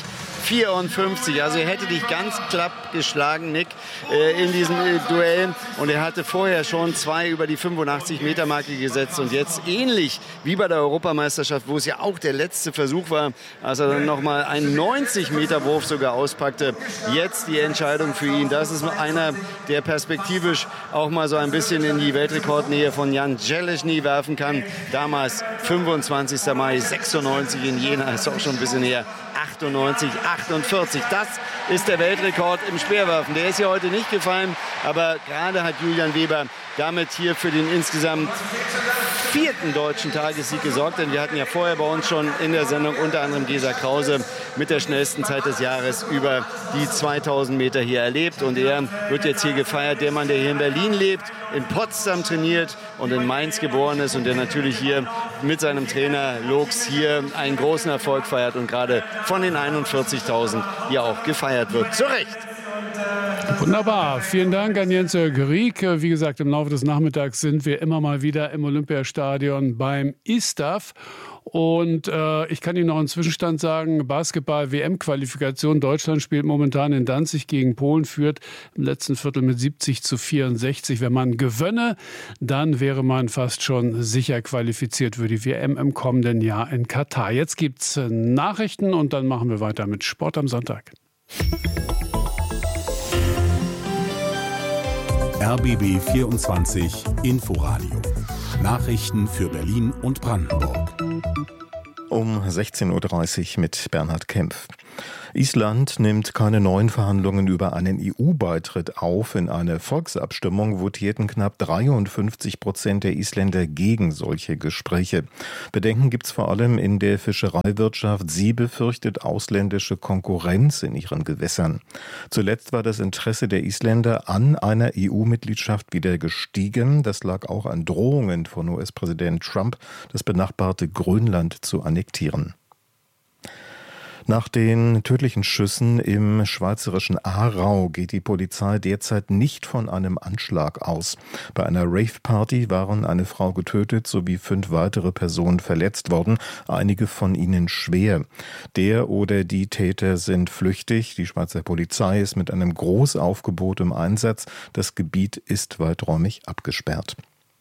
vierundfünfzig. Also er hätte dich ganz klapp geschlagen, Nick, äh, in diesem äh, Duell. Und er hatte vorher schon zwei über die fünfundachtzig Meter Marke gesetzt. Und jetzt ähnlich wie bei der Europameisterschaft, wo es ja auch der letzte Versuch war, als er dann nochmal einen neunzig Meter Wurf sogar auspackte. Jetzt die Entscheidung für ihn. Das ist einer, der perspektivisch auch mal so ein bisschen in die Weltrekordnähe von Jan Železný werfen kann. Damals fünfundzwanzigster Mai sechsundneunzig in Jena, ist auch schon ein bisschen her. achtundneunzig, achtundvierzig. Das ist der Weltrekord im Speerwerfen. Der ist ja heute nicht gefallen, aber gerade hat Julian Weber damit hier für den insgesamt vierten deutschen Tagessieg gesorgt. Denn wir hatten ja vorher bei uns schon in der Sendung unter anderem Gesa Krause mit der schnellsten Zeit des Jahres über die zweitausend Meter hier erlebt. Und er wird jetzt hier gefeiert. Der Mann, der hier in Berlin lebt, in Potsdam trainiert und in Mainz geboren ist und der natürlich hier mit seinem Trainer Looks hier einen großen Erfolg feiert und gerade von den einundvierzigtausend hier auch gefeiert wird. Zu Recht! Wunderbar. Vielen Dank an Jens-Jörg Rieck. Wie gesagt, im Laufe des Nachmittags sind wir immer mal wieder im Olympiastadion beim I S T A F. Und äh, ich kann Ihnen noch einen Zwischenstand sagen, Basketball-W M-Qualifikation. Deutschland spielt momentan in Danzig gegen Polen, führt im letzten Viertel mit siebzig zu vierundsechzig. Wenn man gewönne, dann wäre man fast schon sicher qualifiziert für die W M im kommenden Jahr in Katar. Jetzt gibt's Nachrichten und dann machen wir weiter mit Sport am Sonntag. R B B vierundzwanzig Inforadio. Nachrichten für Berlin und Brandenburg. Um sechzehn Uhr dreißig mit Bernhard Kempf. Island nimmt keine neuen Verhandlungen über einen E U-Beitritt auf. In einer Volksabstimmung votierten knapp dreiundfünfzig Prozent der Isländer gegen solche Gespräche. Bedenken gibt's vor allem in der Fischereiwirtschaft. Sie befürchtet ausländische Konkurrenz in ihren Gewässern. Zuletzt war das Interesse der Isländer an einer E U-Mitgliedschaft wieder gestiegen. Das lag auch an Drohungen von U S-Präsident Trump, das benachbarte Grönland zu annektieren. Nach den tödlichen Schüssen im schweizerischen Aarau geht die Polizei derzeit nicht von einem Anschlag aus. Bei einer Rave-Party waren eine Frau getötet sowie fünf weitere Personen verletzt worden, einige von ihnen schwer. Der oder die Täter sind flüchtig. Die Schweizer Polizei ist mit einem Großaufgebot im Einsatz. Das Gebiet ist weiträumig abgesperrt.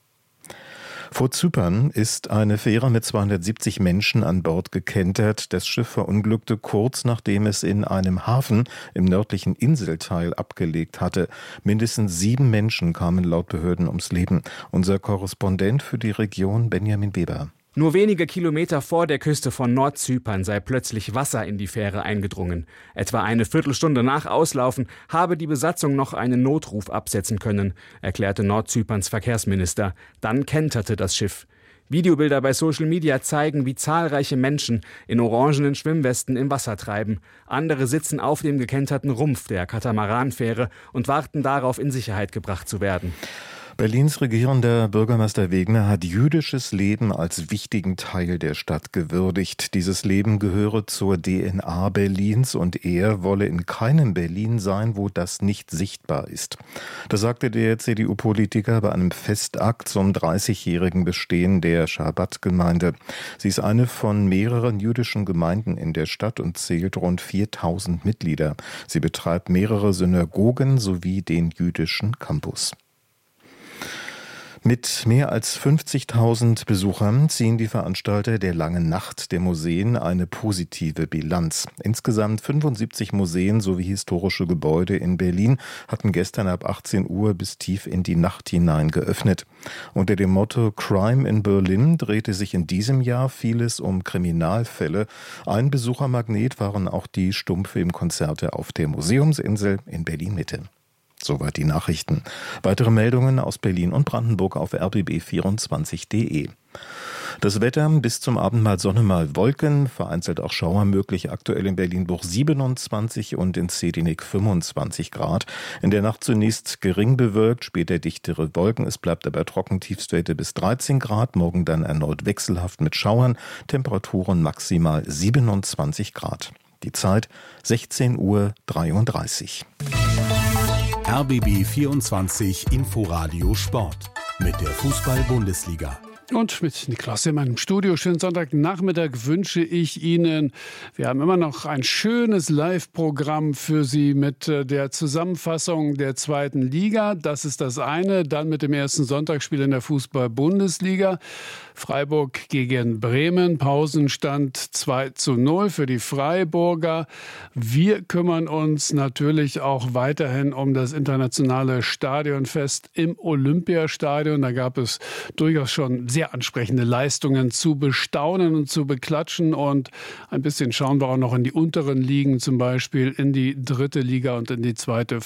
Vor Zypern ist eine Fähre mit zweihundertsiebzig Menschen an Bord gekentert. Das Schiff verunglückte kurz, nachdem es in einem Hafen im nördlichen Inselteil abgelegt hatte. Mindestens sieben Menschen kamen laut Behörden ums Leben. Unser Korrespondent für die Region, Benjamin Weber. Nur wenige Kilometer vor der Küste von Nordzypern sei plötzlich Wasser in die Fähre eingedrungen. Etwa eine Viertelstunde nach Auslaufen habe die Besatzung noch einen Notruf absetzen können, erklärte Nordzyperns Verkehrsminister. Dann kenterte das Schiff. Videobilder bei Social Media zeigen, wie zahlreiche Menschen in orangenen Schwimmwesten im Wasser treiben. Andere sitzen auf dem gekenterten Rumpf der Katamaranfähre und warten darauf, in Sicherheit gebracht zu werden. Berlins regierender Bürgermeister Wegner hat jüdisches Leben als wichtigen Teil der Stadt gewürdigt. Dieses Leben gehöre zur D N A Berlins und er wolle in keinem Berlin sein, wo das nicht sichtbar ist. Das sagte der C D U-Politiker bei einem Festakt zum dreißigjährigen Bestehen der Schabbat-Gemeinde. Sie ist eine von mehreren jüdischen Gemeinden in der Stadt und zählt rund viertausend Mitglieder. Sie betreibt mehrere Synagogen sowie den jüdischen Campus. Mit mehr als fünfzigtausend Besuchern ziehen die Veranstalter der Langen Nacht der Museen eine positive Bilanz. Insgesamt fünfundsiebzig Museen sowie historische Gebäude in Berlin hatten gestern ab achtzehn Uhr bis tief in die Nacht hinein geöffnet. Unter dem Motto Crime in Berlin drehte sich in diesem Jahr vieles um Kriminalfälle. Ein Besuchermagnet waren auch die Stummfilmkonzerte auf der Museumsinsel in Berlin-Mitte. Soweit die Nachrichten. Weitere Meldungen aus Berlin und Brandenburg auf r b b vierundzwanzig punkt d e. Das Wetter bis zum Abend mal Sonne, mal Wolken, vereinzelt auch Schauer möglich. Aktuell in Berlin-Buch siebenundzwanzig und in Zedinik fünfundzwanzig Grad. In der Nacht zunächst gering bewölkt, später dichtere Wolken. Es bleibt aber trocken, Tiefstwerte bis dreizehn Grad. Morgen dann erneut wechselhaft mit Schauern. Temperaturen maximal siebenundzwanzig Grad. Die Zeit sechzehn Uhr dreiunddreißig. R B B vierundzwanzig Inforadio Sport mit der Fußball-Bundesliga. Und mit Niklas in meinem Studio, schönen Sonntagnachmittag wünsche ich Ihnen. Wir haben immer noch ein schönes Live-Programm für Sie mit der Zusammenfassung der zweiten Liga. Das ist das eine. Dann mit dem ersten Sonntagsspiel in der Fußball-Bundesliga. Freiburg gegen Bremen. Pausenstand zwei zu null für die Freiburger. Wir kümmern uns natürlich auch weiterhin um das internationale Stadionfest im Olympiastadion. Da gab es durchaus schon sehr sehr ansprechende Leistungen zu bestaunen und zu beklatschen. Und ein bisschen schauen wir auch noch in die unteren Ligen, zum Beispiel in die dritte Liga und in die zweite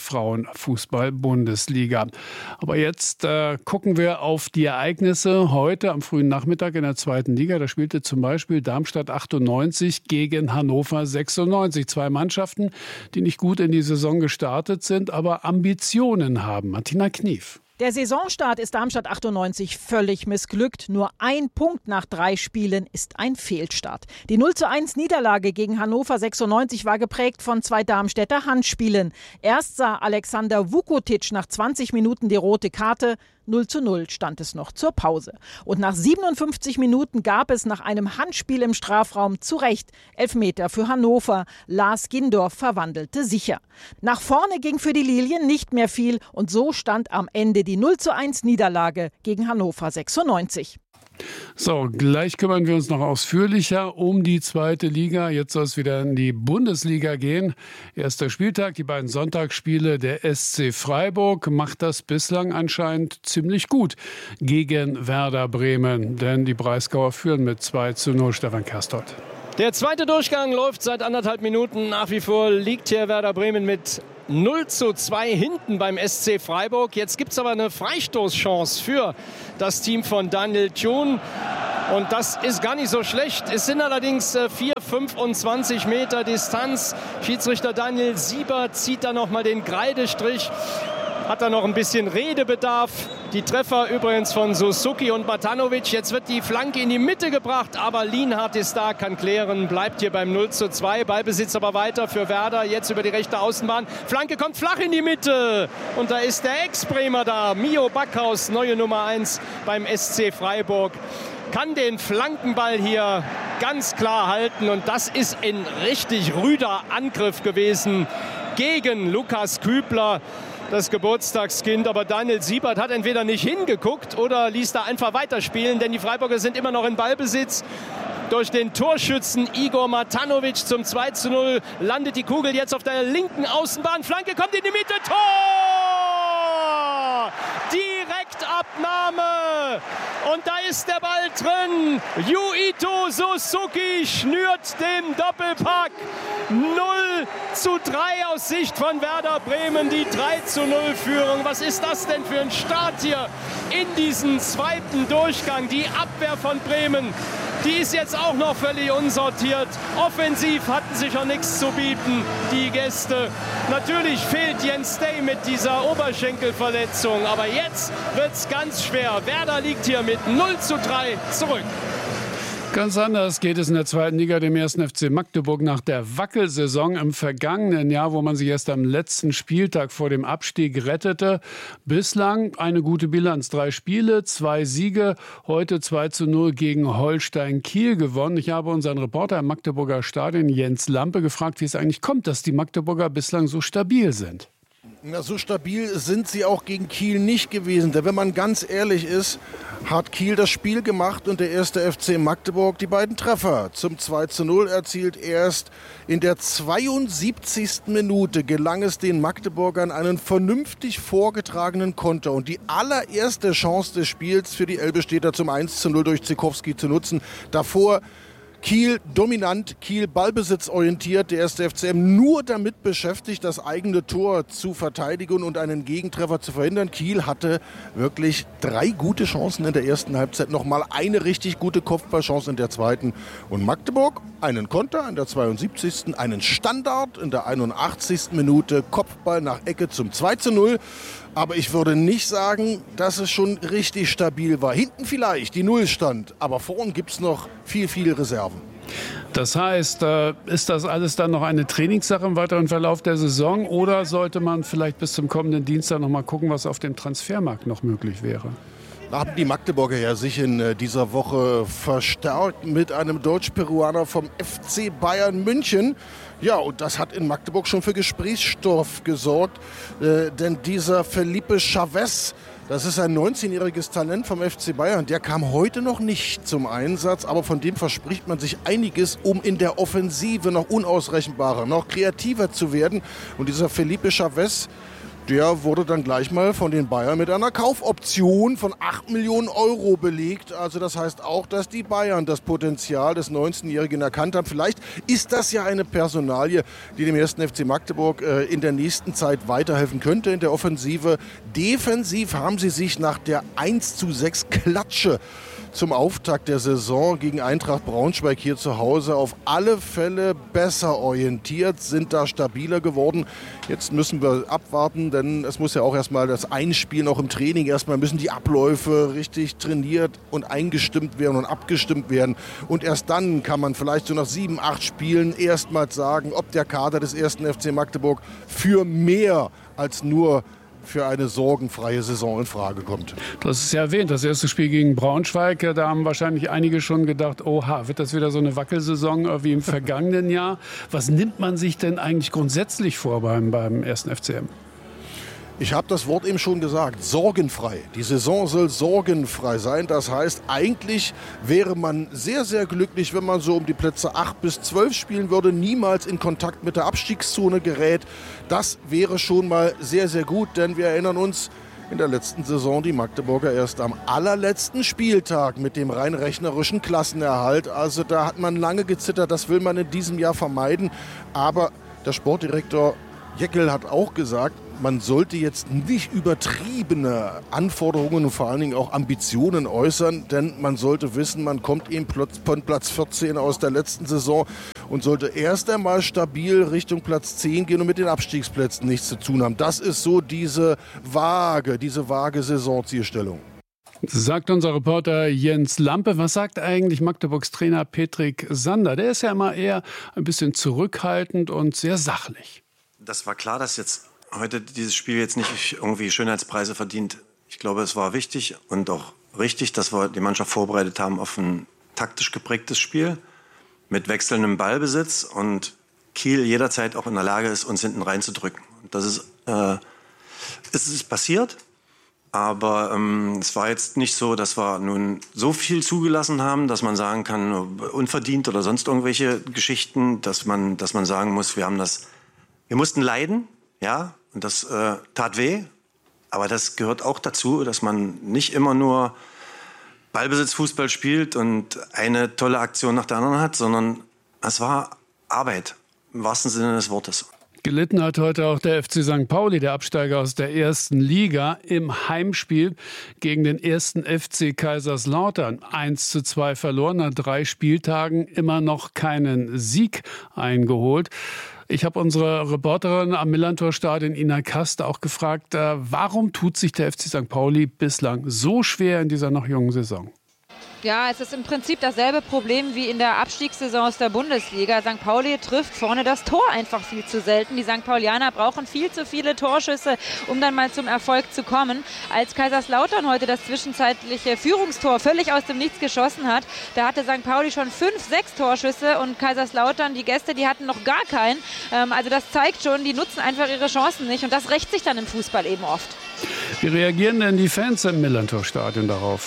Frauenfußball-Bundesliga. Aber jetzt äh, gucken wir auf die Ereignisse heute am frühen Nachmittag in der zweiten Liga. Da spielte zum Beispiel Darmstadt achtundneunzig gegen Hannover sechsundneunzig. Zwei Mannschaften, die nicht gut in die Saison gestartet sind, aber Ambitionen haben. Martina Knief. Der Saisonstart ist Darmstadt achtundneunzig völlig missglückt. Nur ein Punkt nach drei Spielen ist ein Fehlstart. Die null zu eins Niederlage gegen Hannover sechsundneunzig war geprägt von zwei Darmstädter Handspielen. Erst sah Alexander Vukotic nach zwanzig Minuten die rote Karte. null zu null stand es noch zur Pause. Und nach siebenundfünfzig Minuten gab es nach einem Handspiel im Strafraum zu Recht Elfmeter für Hannover. Lars Gindorf verwandelte sicher. Nach vorne ging für die Lilien nicht mehr viel und so stand am Ende die null zu eins Niederlage gegen Hannover sechsundneunzig. So, gleich kümmern wir uns noch ausführlicher um die zweite Liga. Jetzt soll es wieder in die Bundesliga gehen. Erster Spieltag, die beiden Sonntagsspiele. Der S C Freiburg macht das bislang anscheinend ziemlich gut gegen Werder Bremen. Denn die Breisgauer führen mit zwei zu null. Stefan Kerstott. Der zweite Durchgang läuft seit anderthalb Minuten. Nach wie vor liegt hier Werder Bremen mit null zu zwei hinten beim S C Freiburg. Jetzt gibt es aber eine Freistoßchance für das Team von Daniel Thun. Und das ist gar nicht so schlecht. Es sind allerdings vier fünfundzwanzig Meter Distanz. Schiedsrichter Daniel Sieber zieht da nochmal den Kreidestrich. Hat da noch ein bisschen Redebedarf. Die Treffer übrigens von Suzuki und Matanovic. Jetzt wird die Flanke in die Mitte gebracht, aber Lienhardt ist da, kann klären, bleibt hier beim null zu zwei. Ballbesitz aber weiter für Werder, jetzt über die rechte Außenbahn. Flanke kommt flach in die Mitte und da ist der Ex-Bremer da, Mio Backhaus, neue Nummer eins beim S C Freiburg. Kann den Flankenball hier ganz klar halten und das ist ein richtig rüder Angriff gewesen gegen Lukas Kübler. Das Geburtstagskind, aber Daniel Siebert hat entweder nicht hingeguckt oder ließ da einfach weiterspielen, denn die Freiburger sind immer noch in Ballbesitz. Durch den Torschützen Igor Matanovic zum zwei zu null landet die Kugel jetzt auf der linken Außenbahn. Flanke kommt in die Mitte, Tor! Direktabnahme und da ist der Ball drin. Yuito Suzuki schnürt den Doppelpack. null zu drei aus Sicht von Werder Bremen, die drei zu null Führung. Was ist das denn für ein Start hier in diesen zweiten Durchgang? Die Abwehr von Bremen, die ist jetzt auch noch völlig unsortiert. Offensiv hatten sie schon nichts zu bieten, die Gäste. Natürlich fehlt Jens Day mit dieser Oberschenkelverletzung, aber jetzt wird's ganz schwer. Werder liegt hier mit null zu drei zurück. Ganz anders geht es in der zweiten Liga dem ersten F C Magdeburg nach der Wackelsaison im vergangenen Jahr, wo man sich erst am letzten Spieltag vor dem Abstieg rettete. Bislang eine gute Bilanz. Drei Spiele, zwei Siege, heute zwei zu null gegen Holstein Kiel gewonnen. Ich habe unseren Reporter im Magdeburger Stadion, Jens Lampe, gefragt, wie es eigentlich kommt, dass die Magdeburger bislang so stabil sind. Na, so stabil sind sie auch gegen Kiel nicht gewesen. Denn wenn man ganz ehrlich ist, hat Kiel das Spiel gemacht und der erste F C Magdeburg die beiden Treffer. Zum zwei zu null erzielt erst in der zweiundsiebzigsten Minute gelang es den Magdeburgern, einen vernünftig vorgetragenen Konter und die allererste Chance des Spiels für die Elbe-Städter zum eins zu null durch Zikowski zu nutzen. Davor Kiel dominant, Kiel ballbesitzorientiert, der erste F C M nur damit beschäftigt, das eigene Tor zu verteidigen und einen Gegentreffer zu verhindern. Kiel hatte wirklich drei gute Chancen in der ersten Halbzeit, nochmal eine richtig gute Kopfballchance in der zweiten. Und Magdeburg einen Konter in der zweiundsiebzigsten, einen Standard in der einundachtzigsten Minute, Kopfball nach Ecke zum zwei zu null. Aber ich würde nicht sagen, dass es schon richtig stabil war. Hinten vielleicht die Null stand, aber vorn gibt es noch viel, viel Reserven. Das heißt, äh, ist das alles dann noch eine Trainingssache im weiteren Verlauf der Saison oder sollte man vielleicht bis zum kommenden Dienstag noch mal gucken, was auf dem Transfermarkt noch möglich wäre? haben die Magdeburger ja sich in dieser Woche verstärkt mit einem Deutsch-Peruaner vom F C Bayern München. Ja, und das hat in Magdeburg schon für Gesprächsstoff gesorgt, äh, denn dieser Felipe Chavez, das ist ein neunzehnjähriges Talent vom F C Bayern, der kam heute noch nicht zum Einsatz, aber von dem verspricht man sich einiges, um in der Offensive noch unausrechenbarer, noch kreativer zu werden. Und dieser Felipe Chavez, der wurde dann gleich mal von den Bayern mit einer Kaufoption von acht Millionen Euro belegt. Also das heißt auch, dass die Bayern das Potenzial des neunzehnjährigen erkannt haben. Vielleicht ist das ja eine Personalie, die dem ersten F C Magdeburg äh, in der nächsten Zeit weiterhelfen könnte in der Offensive. Defensiv haben sie sich nach der eins zu sechs Klatsche zum Auftakt der Saison gegen Eintracht Braunschweig hier zu Hause auf alle Fälle besser orientiert, sind da stabiler geworden. Jetzt müssen wir abwarten, denn es muss ja auch erstmal das Einspielen, auch im Training erstmal müssen die Abläufe richtig trainiert und eingestimmt werden und abgestimmt werden. Und erst dann kann man vielleicht so nach sieben, acht Spielen erstmals sagen, ob der Kader des ersten F C Magdeburg für mehr als nur für eine sorgenfreie Saison in Frage kommt. Du hast es ja erwähnt, das erste Spiel gegen Braunschweig, da haben wahrscheinlich einige schon gedacht, oha, wird das wieder so eine Wackelsaison wie im vergangenen Jahr? Was nimmt man sich denn eigentlich grundsätzlich vor beim, beim ersten F C M? Ich habe das Wort eben schon gesagt, sorgenfrei. Die Saison soll sorgenfrei sein. Das heißt, eigentlich wäre man sehr, sehr glücklich, wenn man so um die Plätze acht bis zwölf spielen würde, niemals in Kontakt mit der Abstiegszone gerät. Das wäre schon mal sehr, sehr gut, denn wir erinnern uns, in der letzten Saison die Magdeburger erst am allerletzten Spieltag mit dem rein rechnerischen Klassenerhalt. Also da hat man lange gezittert, das will man in diesem Jahr vermeiden. Aber der Sportdirektor Jeckel hat auch gesagt, man sollte jetzt nicht übertriebene Anforderungen und vor allen Dingen auch Ambitionen äußern, denn man sollte wissen, man kommt eben von Platz vierzehn aus der letzten Saison und sollte erst einmal stabil Richtung Platz zehn gehen und mit den Abstiegsplätzen nichts zu tun haben. Das ist so diese vage, diese vage Saisonzielstellung. Sagt unser Reporter Jens Lampe. Was sagt eigentlich Magdeburgs Trainer Petrik Sander? Der ist ja immer eher ein bisschen zurückhaltend und sehr sachlich. Das war klar, dass jetzt heute dieses Spiel jetzt nicht irgendwie Schönheitspreise verdient. Ich glaube, es war wichtig und auch richtig, dass wir die Mannschaft vorbereitet haben auf ein taktisch geprägtes Spiel mit wechselndem Ballbesitz und Kiel jederzeit auch in der Lage ist, uns hinten reinzudrücken. Das ist, äh, es ist passiert, aber ähm, es war jetzt nicht so, dass wir nun so viel zugelassen haben, dass man sagen kann, unverdient oder sonst irgendwelche Geschichten, dass man, dass man sagen muss, wir haben das, wir mussten leiden, ja, und das äh, tat weh, aber das gehört auch dazu, dass man nicht immer nur Ballbesitzfußball spielt und eine tolle Aktion nach der anderen hat, sondern es war Arbeit, im wahrsten Sinne des Wortes. Gelitten hat heute auch der F C Sankt Pauli, der Absteiger aus der ersten Liga, im Heimspiel gegen den ersten F C Kaiserslautern. eins zu zwei verloren, nach drei Spieltagen immer noch keinen Sieg eingeholt. Ich habe unsere Reporterin am Millerntor-Stadion, Ina Kast, auch gefragt, äh, warum tut sich der F C Sankt Pauli bislang so schwer in dieser noch jungen Saison? Ja, es ist im Prinzip dasselbe Problem wie in der Abstiegssaison aus der Bundesliga. Sankt Pauli trifft vorne das Tor einfach viel zu selten. Die Sankt Paulianer brauchen viel zu viele Torschüsse, um dann mal zum Erfolg zu kommen. Als Kaiserslautern heute das zwischenzeitliche Führungstor völlig aus dem Nichts geschossen hat, da hatte Sankt Pauli schon fünf, sechs Torschüsse und Kaiserslautern, die Gäste, die hatten noch gar keinen. Ähm, also das zeigt schon, die nutzen einfach ihre Chancen nicht und das rächt sich dann im Fußball eben oft. Wie reagieren denn die Fans im Millerntor-Stadion darauf?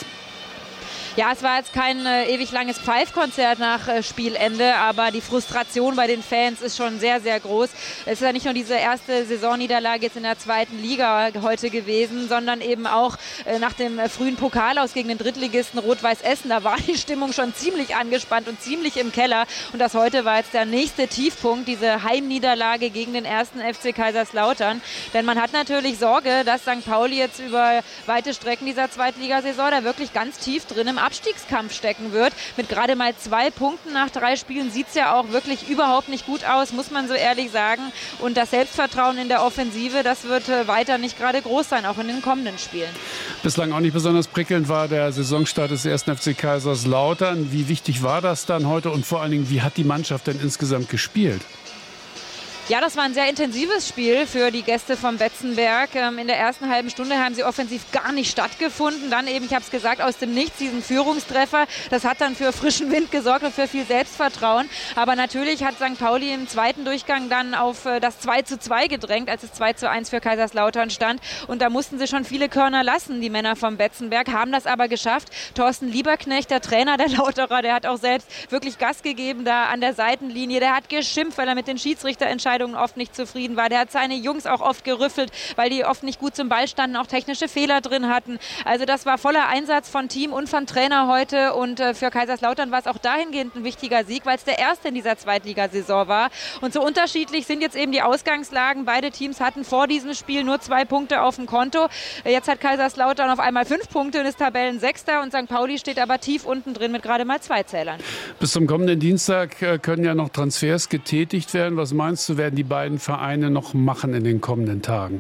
Ja, es war jetzt kein äh, ewig langes Pfeifkonzert nach äh, Spielende, aber die Frustration bei den Fans ist schon sehr, sehr groß. Es ist ja nicht nur diese erste Saisonniederlage jetzt in der zweiten Liga heute gewesen, sondern eben auch äh, nach dem äh, frühen Pokalaus gegen den Drittligisten Rot-Weiß Essen. Da war die Stimmung schon ziemlich angespannt und ziemlich im Keller. Und das heute war jetzt der nächste Tiefpunkt, diese Heimniederlage gegen den ersten F C Kaiserslautern. Denn man hat natürlich Sorge, dass Sankt Pauli jetzt über weite Strecken dieser Zweitligasaison da wirklich ganz tief drin im Abstiegskampf stecken wird. Mit gerade mal zwei Punkten nach drei Spielen sieht es ja auch wirklich überhaupt nicht gut aus, muss man so ehrlich sagen. Und das Selbstvertrauen in der Offensive, das wird weiter nicht gerade groß sein, auch in den kommenden Spielen. Bislang auch nicht besonders prickelnd war der Saisonstart des ersten F C Kaiserslautern. Wie wichtig war das dann heute und vor allen Dingen, wie hat die Mannschaft denn insgesamt gespielt? Ja, das war ein sehr intensives Spiel für die Gäste vom Betzenberg. In der ersten halben Stunde haben sie offensiv gar nicht stattgefunden. Dann eben, ich habe es gesagt, aus dem Nichts diesen Führungstreffer. Das hat dann für frischen Wind gesorgt und für viel Selbstvertrauen. Aber natürlich hat Sankt Pauli im zweiten Durchgang dann auf das zwei zu zwei gedrängt, als es zwei zu eins für Kaiserslautern stand. Und da mussten sie schon viele Körner lassen, die Männer vom Betzenberg, haben das aber geschafft. Thorsten Lieberknecht, der Trainer der Lauterer, der hat auch selbst wirklich Gas gegeben da an der Seitenlinie. Der hat geschimpft, weil er mit den Schiedsrichterentscheidungen oft nicht zufrieden war. Der hat seine Jungs auch oft gerüffelt, weil die oft nicht gut zum Ball standen, auch technische Fehler drin hatten. Also das war voller Einsatz von Team und von Trainer heute und äh, für Kaiserslautern war es auch dahingehend ein wichtiger Sieg, weil es der erste in dieser Zweitligasaison war. Und so unterschiedlich sind jetzt eben die Ausgangslagen. Beide Teams hatten vor diesem Spiel nur zwei Punkte auf dem Konto. Jetzt hat Kaiserslautern auf einmal fünf Punkte und ist Tabellensechster und Sankt Pauli steht aber tief unten drin mit gerade mal zwei Zählern. Bis zum kommenden Dienstag äh, können ja noch Transfers getätigt werden. Was meinst du, werden die beiden Vereine noch machen in den kommenden Tagen?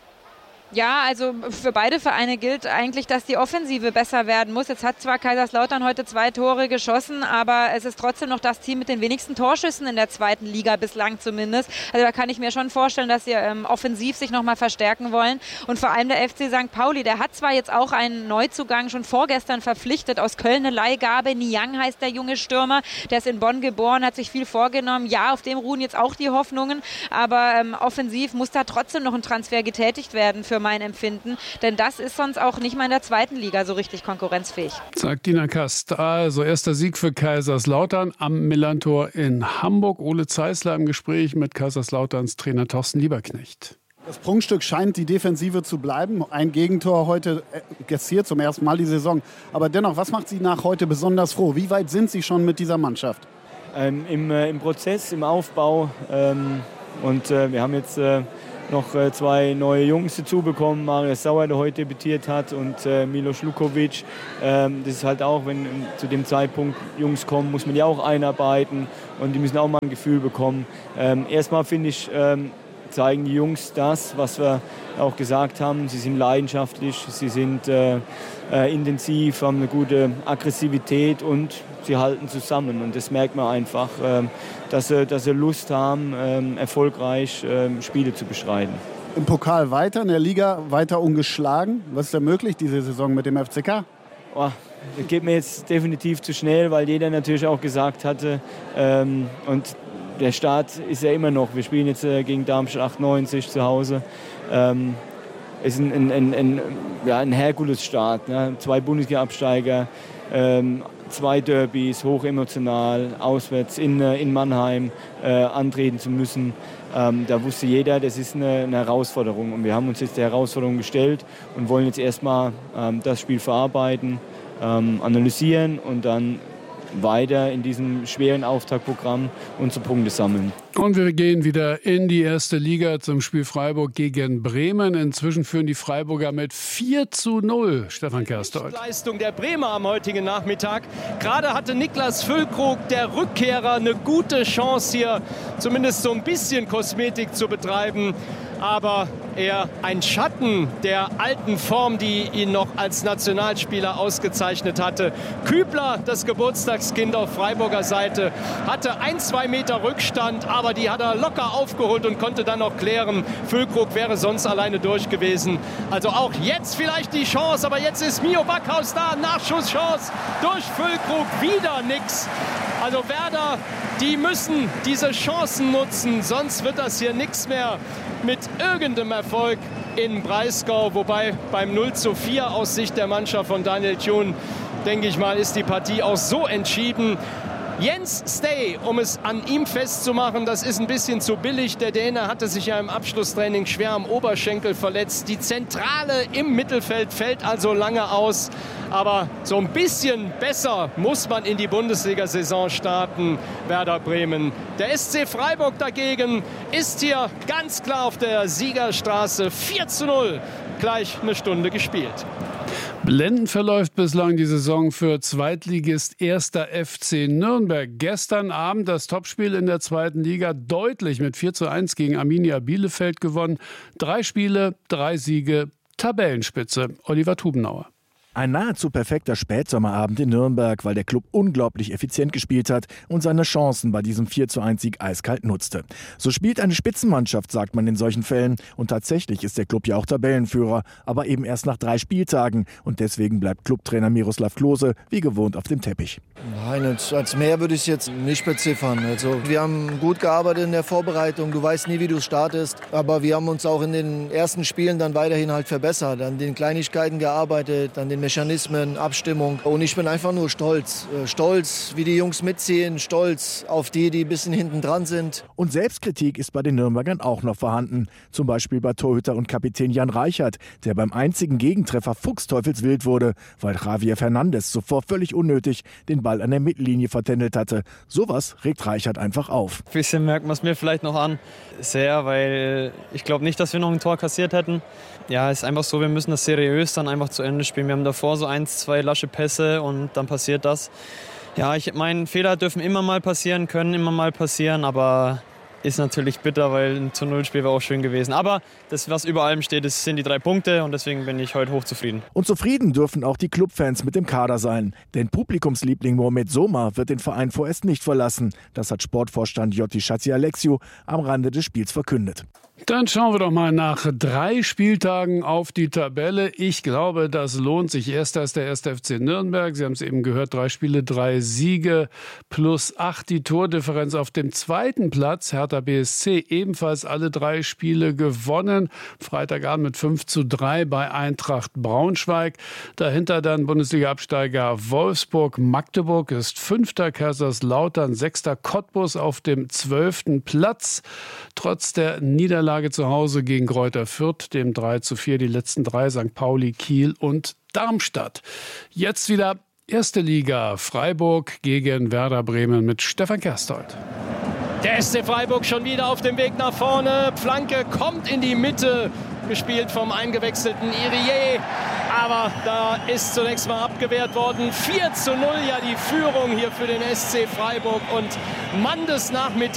Ja, also für beide Vereine gilt eigentlich, dass die Offensive besser werden muss. Jetzt hat zwar Kaiserslautern heute zwei Tore geschossen, aber es ist trotzdem noch das Team mit den wenigsten Torschüssen in der zweiten Liga, bislang zumindest. Also da kann ich mir schon vorstellen, dass sie ähm, offensiv sich nochmal verstärken wollen. Und vor allem der F C Sankt Pauli, der hat zwar jetzt auch einen Neuzugang schon vorgestern verpflichtet, aus Köln eine Leihgabe. Niang heißt der junge Stürmer, der ist in Bonn geboren, hat sich viel vorgenommen. Ja, auf dem ruhen jetzt auch die Hoffnungen, aber ähm, offensiv muss da trotzdem noch ein Transfer getätigt werden für mein Empfinden, denn das ist sonst auch nicht mal in der zweiten Liga so richtig konkurrenzfähig. Sagt Dina Kast. Also erster Sieg für Kaiserslautern am Millantor in Hamburg. Ole Zeisler im Gespräch mit Kaiserslauterns Trainer Thorsten Lieberknecht. Das Prunkstück scheint die Defensive zu bleiben. Ein Gegentor heute kassiert zum ersten Mal die Saison. Aber dennoch, was macht Sie nach heute besonders froh? Wie weit sind Sie schon mit dieser Mannschaft? Ähm, im, äh, Im Prozess, im Aufbau. Ähm, und äh, wir haben jetzt äh, noch äh, zwei neue Jungs dazu bekommen. Marius Sauer, der heute debütiert hat, und äh, Milos Lukovic. Ähm, das ist halt auch, wenn ähm, zu dem Zeitpunkt Jungs kommen, muss man die auch einarbeiten. Und die müssen auch mal ein Gefühl bekommen. Ähm, erstmal finde ich, ähm, zeigen die Jungs das, was wir auch gesagt haben. Sie sind leidenschaftlich, sie sind äh, äh, intensiv, haben eine gute Aggressivität und sie halten zusammen. Und das merkt man einfach, äh, dass, sie, dass sie Lust haben, äh, erfolgreich äh, Spiele zu bestreiten. Im Pokal weiter, in der Liga weiter ungeschlagen. Was ist da möglich diese Saison mit dem F C K? Oh, das geht mir jetzt definitiv zu schnell, weil jeder natürlich auch gesagt hatte, ähm, und der Start ist ja immer noch. Wir spielen jetzt äh, gegen Darmstadt achtundneunzig zu Hause. Ähm, ist ein, ein, ein, ein, ja, ein Herkules-Start. Ne? Zwei Bundesliga-Absteiger, ähm, zwei Derbys, hochemotional, auswärts in, in Mannheim äh, antreten zu müssen. Ähm, da wusste jeder, das ist eine, eine Herausforderung. Und wir haben uns jetzt der Herausforderung gestellt und wollen jetzt erstmal ähm, das Spiel verarbeiten, ähm, analysieren und dann weiter in diesem schweren Auftaktprogramm unsere Punkte sammeln. Und wir gehen wieder in die erste Liga zum Spiel Freiburg gegen Bremen. Inzwischen führen die Freiburger mit vier zu null. Stefan Kerstoldt. Leistung der Bremer am heutigen Nachmittag. Gerade hatte Niklas Füllkrug, der Rückkehrer, eine gute Chance hier, zumindest so ein bisschen Kosmetik zu betreiben. Aber er ein Schatten der alten Form, die ihn noch als Nationalspieler ausgezeichnet hatte. Kübler, das Geburtstagskind auf Freiburger Seite, hatte ein, zwei Meter Rückstand, aber die hat er locker aufgeholt und konnte dann noch klären. Füllkrug wäre sonst alleine durch gewesen. Also auch jetzt vielleicht die Chance, aber jetzt ist Mio Backhaus da, Nachschusschance durch Füllkrug, wieder nix. Also Werder, die müssen diese Chancen nutzen, sonst wird das hier nichts mehr mit irgendeinem Erfolg in Breisgau. Wobei beim null zu vier aus Sicht der Mannschaft von Daniel Thun, denke ich mal, ist die Partie auch so entschieden. Jens Stay, um es an ihm festzumachen, das ist ein bisschen zu billig. Der Däne hatte sich ja im Abschlusstraining schwer am Oberschenkel verletzt. Die Zentrale im Mittelfeld fällt also lange aus. Aber so ein bisschen besser muss man in die Bundesliga-Saison starten, Werder Bremen. Der S C Freiburg dagegen ist hier ganz klar auf der Siegerstraße. vier zu null, gleich eine Stunde gespielt. Blendend verläuft bislang die Saison für Zweitligist erster F C Nürnberg. Gestern Abend das Topspiel in der zweiten Liga deutlich mit vier zu eins gegen Arminia Bielefeld gewonnen. Drei Spiele, drei Siege, Tabellenspitze. Oliver Tubenauer. Ein nahezu perfekter Spätsommerabend in Nürnberg, weil der Klub unglaublich effizient gespielt hat und seine Chancen bei diesem vier zu eins Sieg eiskalt nutzte. So spielt eine Spitzenmannschaft, sagt man in solchen Fällen. Und tatsächlich ist der Klub ja auch Tabellenführer, aber eben erst nach drei Spieltagen. Und deswegen bleibt Clubtrainer Miroslav Klose wie gewohnt auf dem Teppich. Nein, als mehr würde ich es jetzt nicht beziffern. Also wir haben gut gearbeitet in der Vorbereitung. Du weißt nie, wie du startest. Aber wir haben uns auch in den ersten Spielen dann weiterhin halt verbessert. An den Kleinigkeiten gearbeitet, an den Mechanismen, Abstimmung. Und ich bin einfach nur stolz. Stolz, wie die Jungs mitziehen. Stolz auf die, die ein bisschen hinten dran sind. Und Selbstkritik ist bei den Nürnbergern auch noch vorhanden. Zum Beispiel bei Torhüter und Kapitän Jan Reichert, der beim einzigen Gegentreffer fuchsteufelswild wurde, weil Javier Fernandes zuvor völlig unnötig den Ball an der Mittellinie vertändelt hatte. Sowas regt Reichert einfach auf. Ein bisschen merkt man es mir vielleicht noch an. Sehr, weil ich glaube nicht, dass wir noch ein Tor kassiert hätten. Ja, es ist einfach so, wir müssen das seriös dann einfach zu Ende spielen. Wir haben davor so eins, zwei lasche Pässe und dann passiert das. Ja, ich meine, Fehler dürfen immer mal passieren, können immer mal passieren, aber ist natürlich bitter, weil ein zu null Spiel wäre auch schön gewesen. Aber das, was über allem steht, das sind die drei Punkte und deswegen bin ich heute hochzufrieden. Und zufrieden dürfen auch die Clubfans mit dem Kader sein. Denn Publikumsliebling Mohamed Soma wird den Verein vorerst nicht verlassen. Das hat Sportvorstand Jotti Schatzialexiou am Rande des Spiels verkündet. Dann schauen wir doch mal nach drei Spieltagen auf die Tabelle. Ich glaube, das lohnt sich. Erster ist der erste F C Nürnberg. Sie haben es eben gehört, drei Spiele, drei Siege plus acht die Tordifferenz auf dem zweiten Platz. Hertha B S C ebenfalls alle drei Spiele gewonnen. Freitagabend mit fünf zu drei bei Eintracht Braunschweig. Dahinter dann Bundesliga-Absteiger Wolfsburg. Magdeburg ist Fünfter, Kaiserslautern Sechster, Cottbus auf dem zwölften Platz. Trotz der Niederlage zu Hause gegen Greuther Fürth, dem drei zu vier, die letzten drei, Sankt Pauli, Kiel und Darmstadt. Jetzt wieder erste Liga, Freiburg gegen Werder Bremen mit Stefan Kerstold. Der S C Freiburg schon wieder auf dem Weg nach vorne. Flanke kommt in die Mitte, gespielt vom eingewechselten Irié. Aber da ist zunächst mal abgewehrt worden. vier zu null, ja die Führung hier für den S C Freiburg. Und Mann des Nachmittags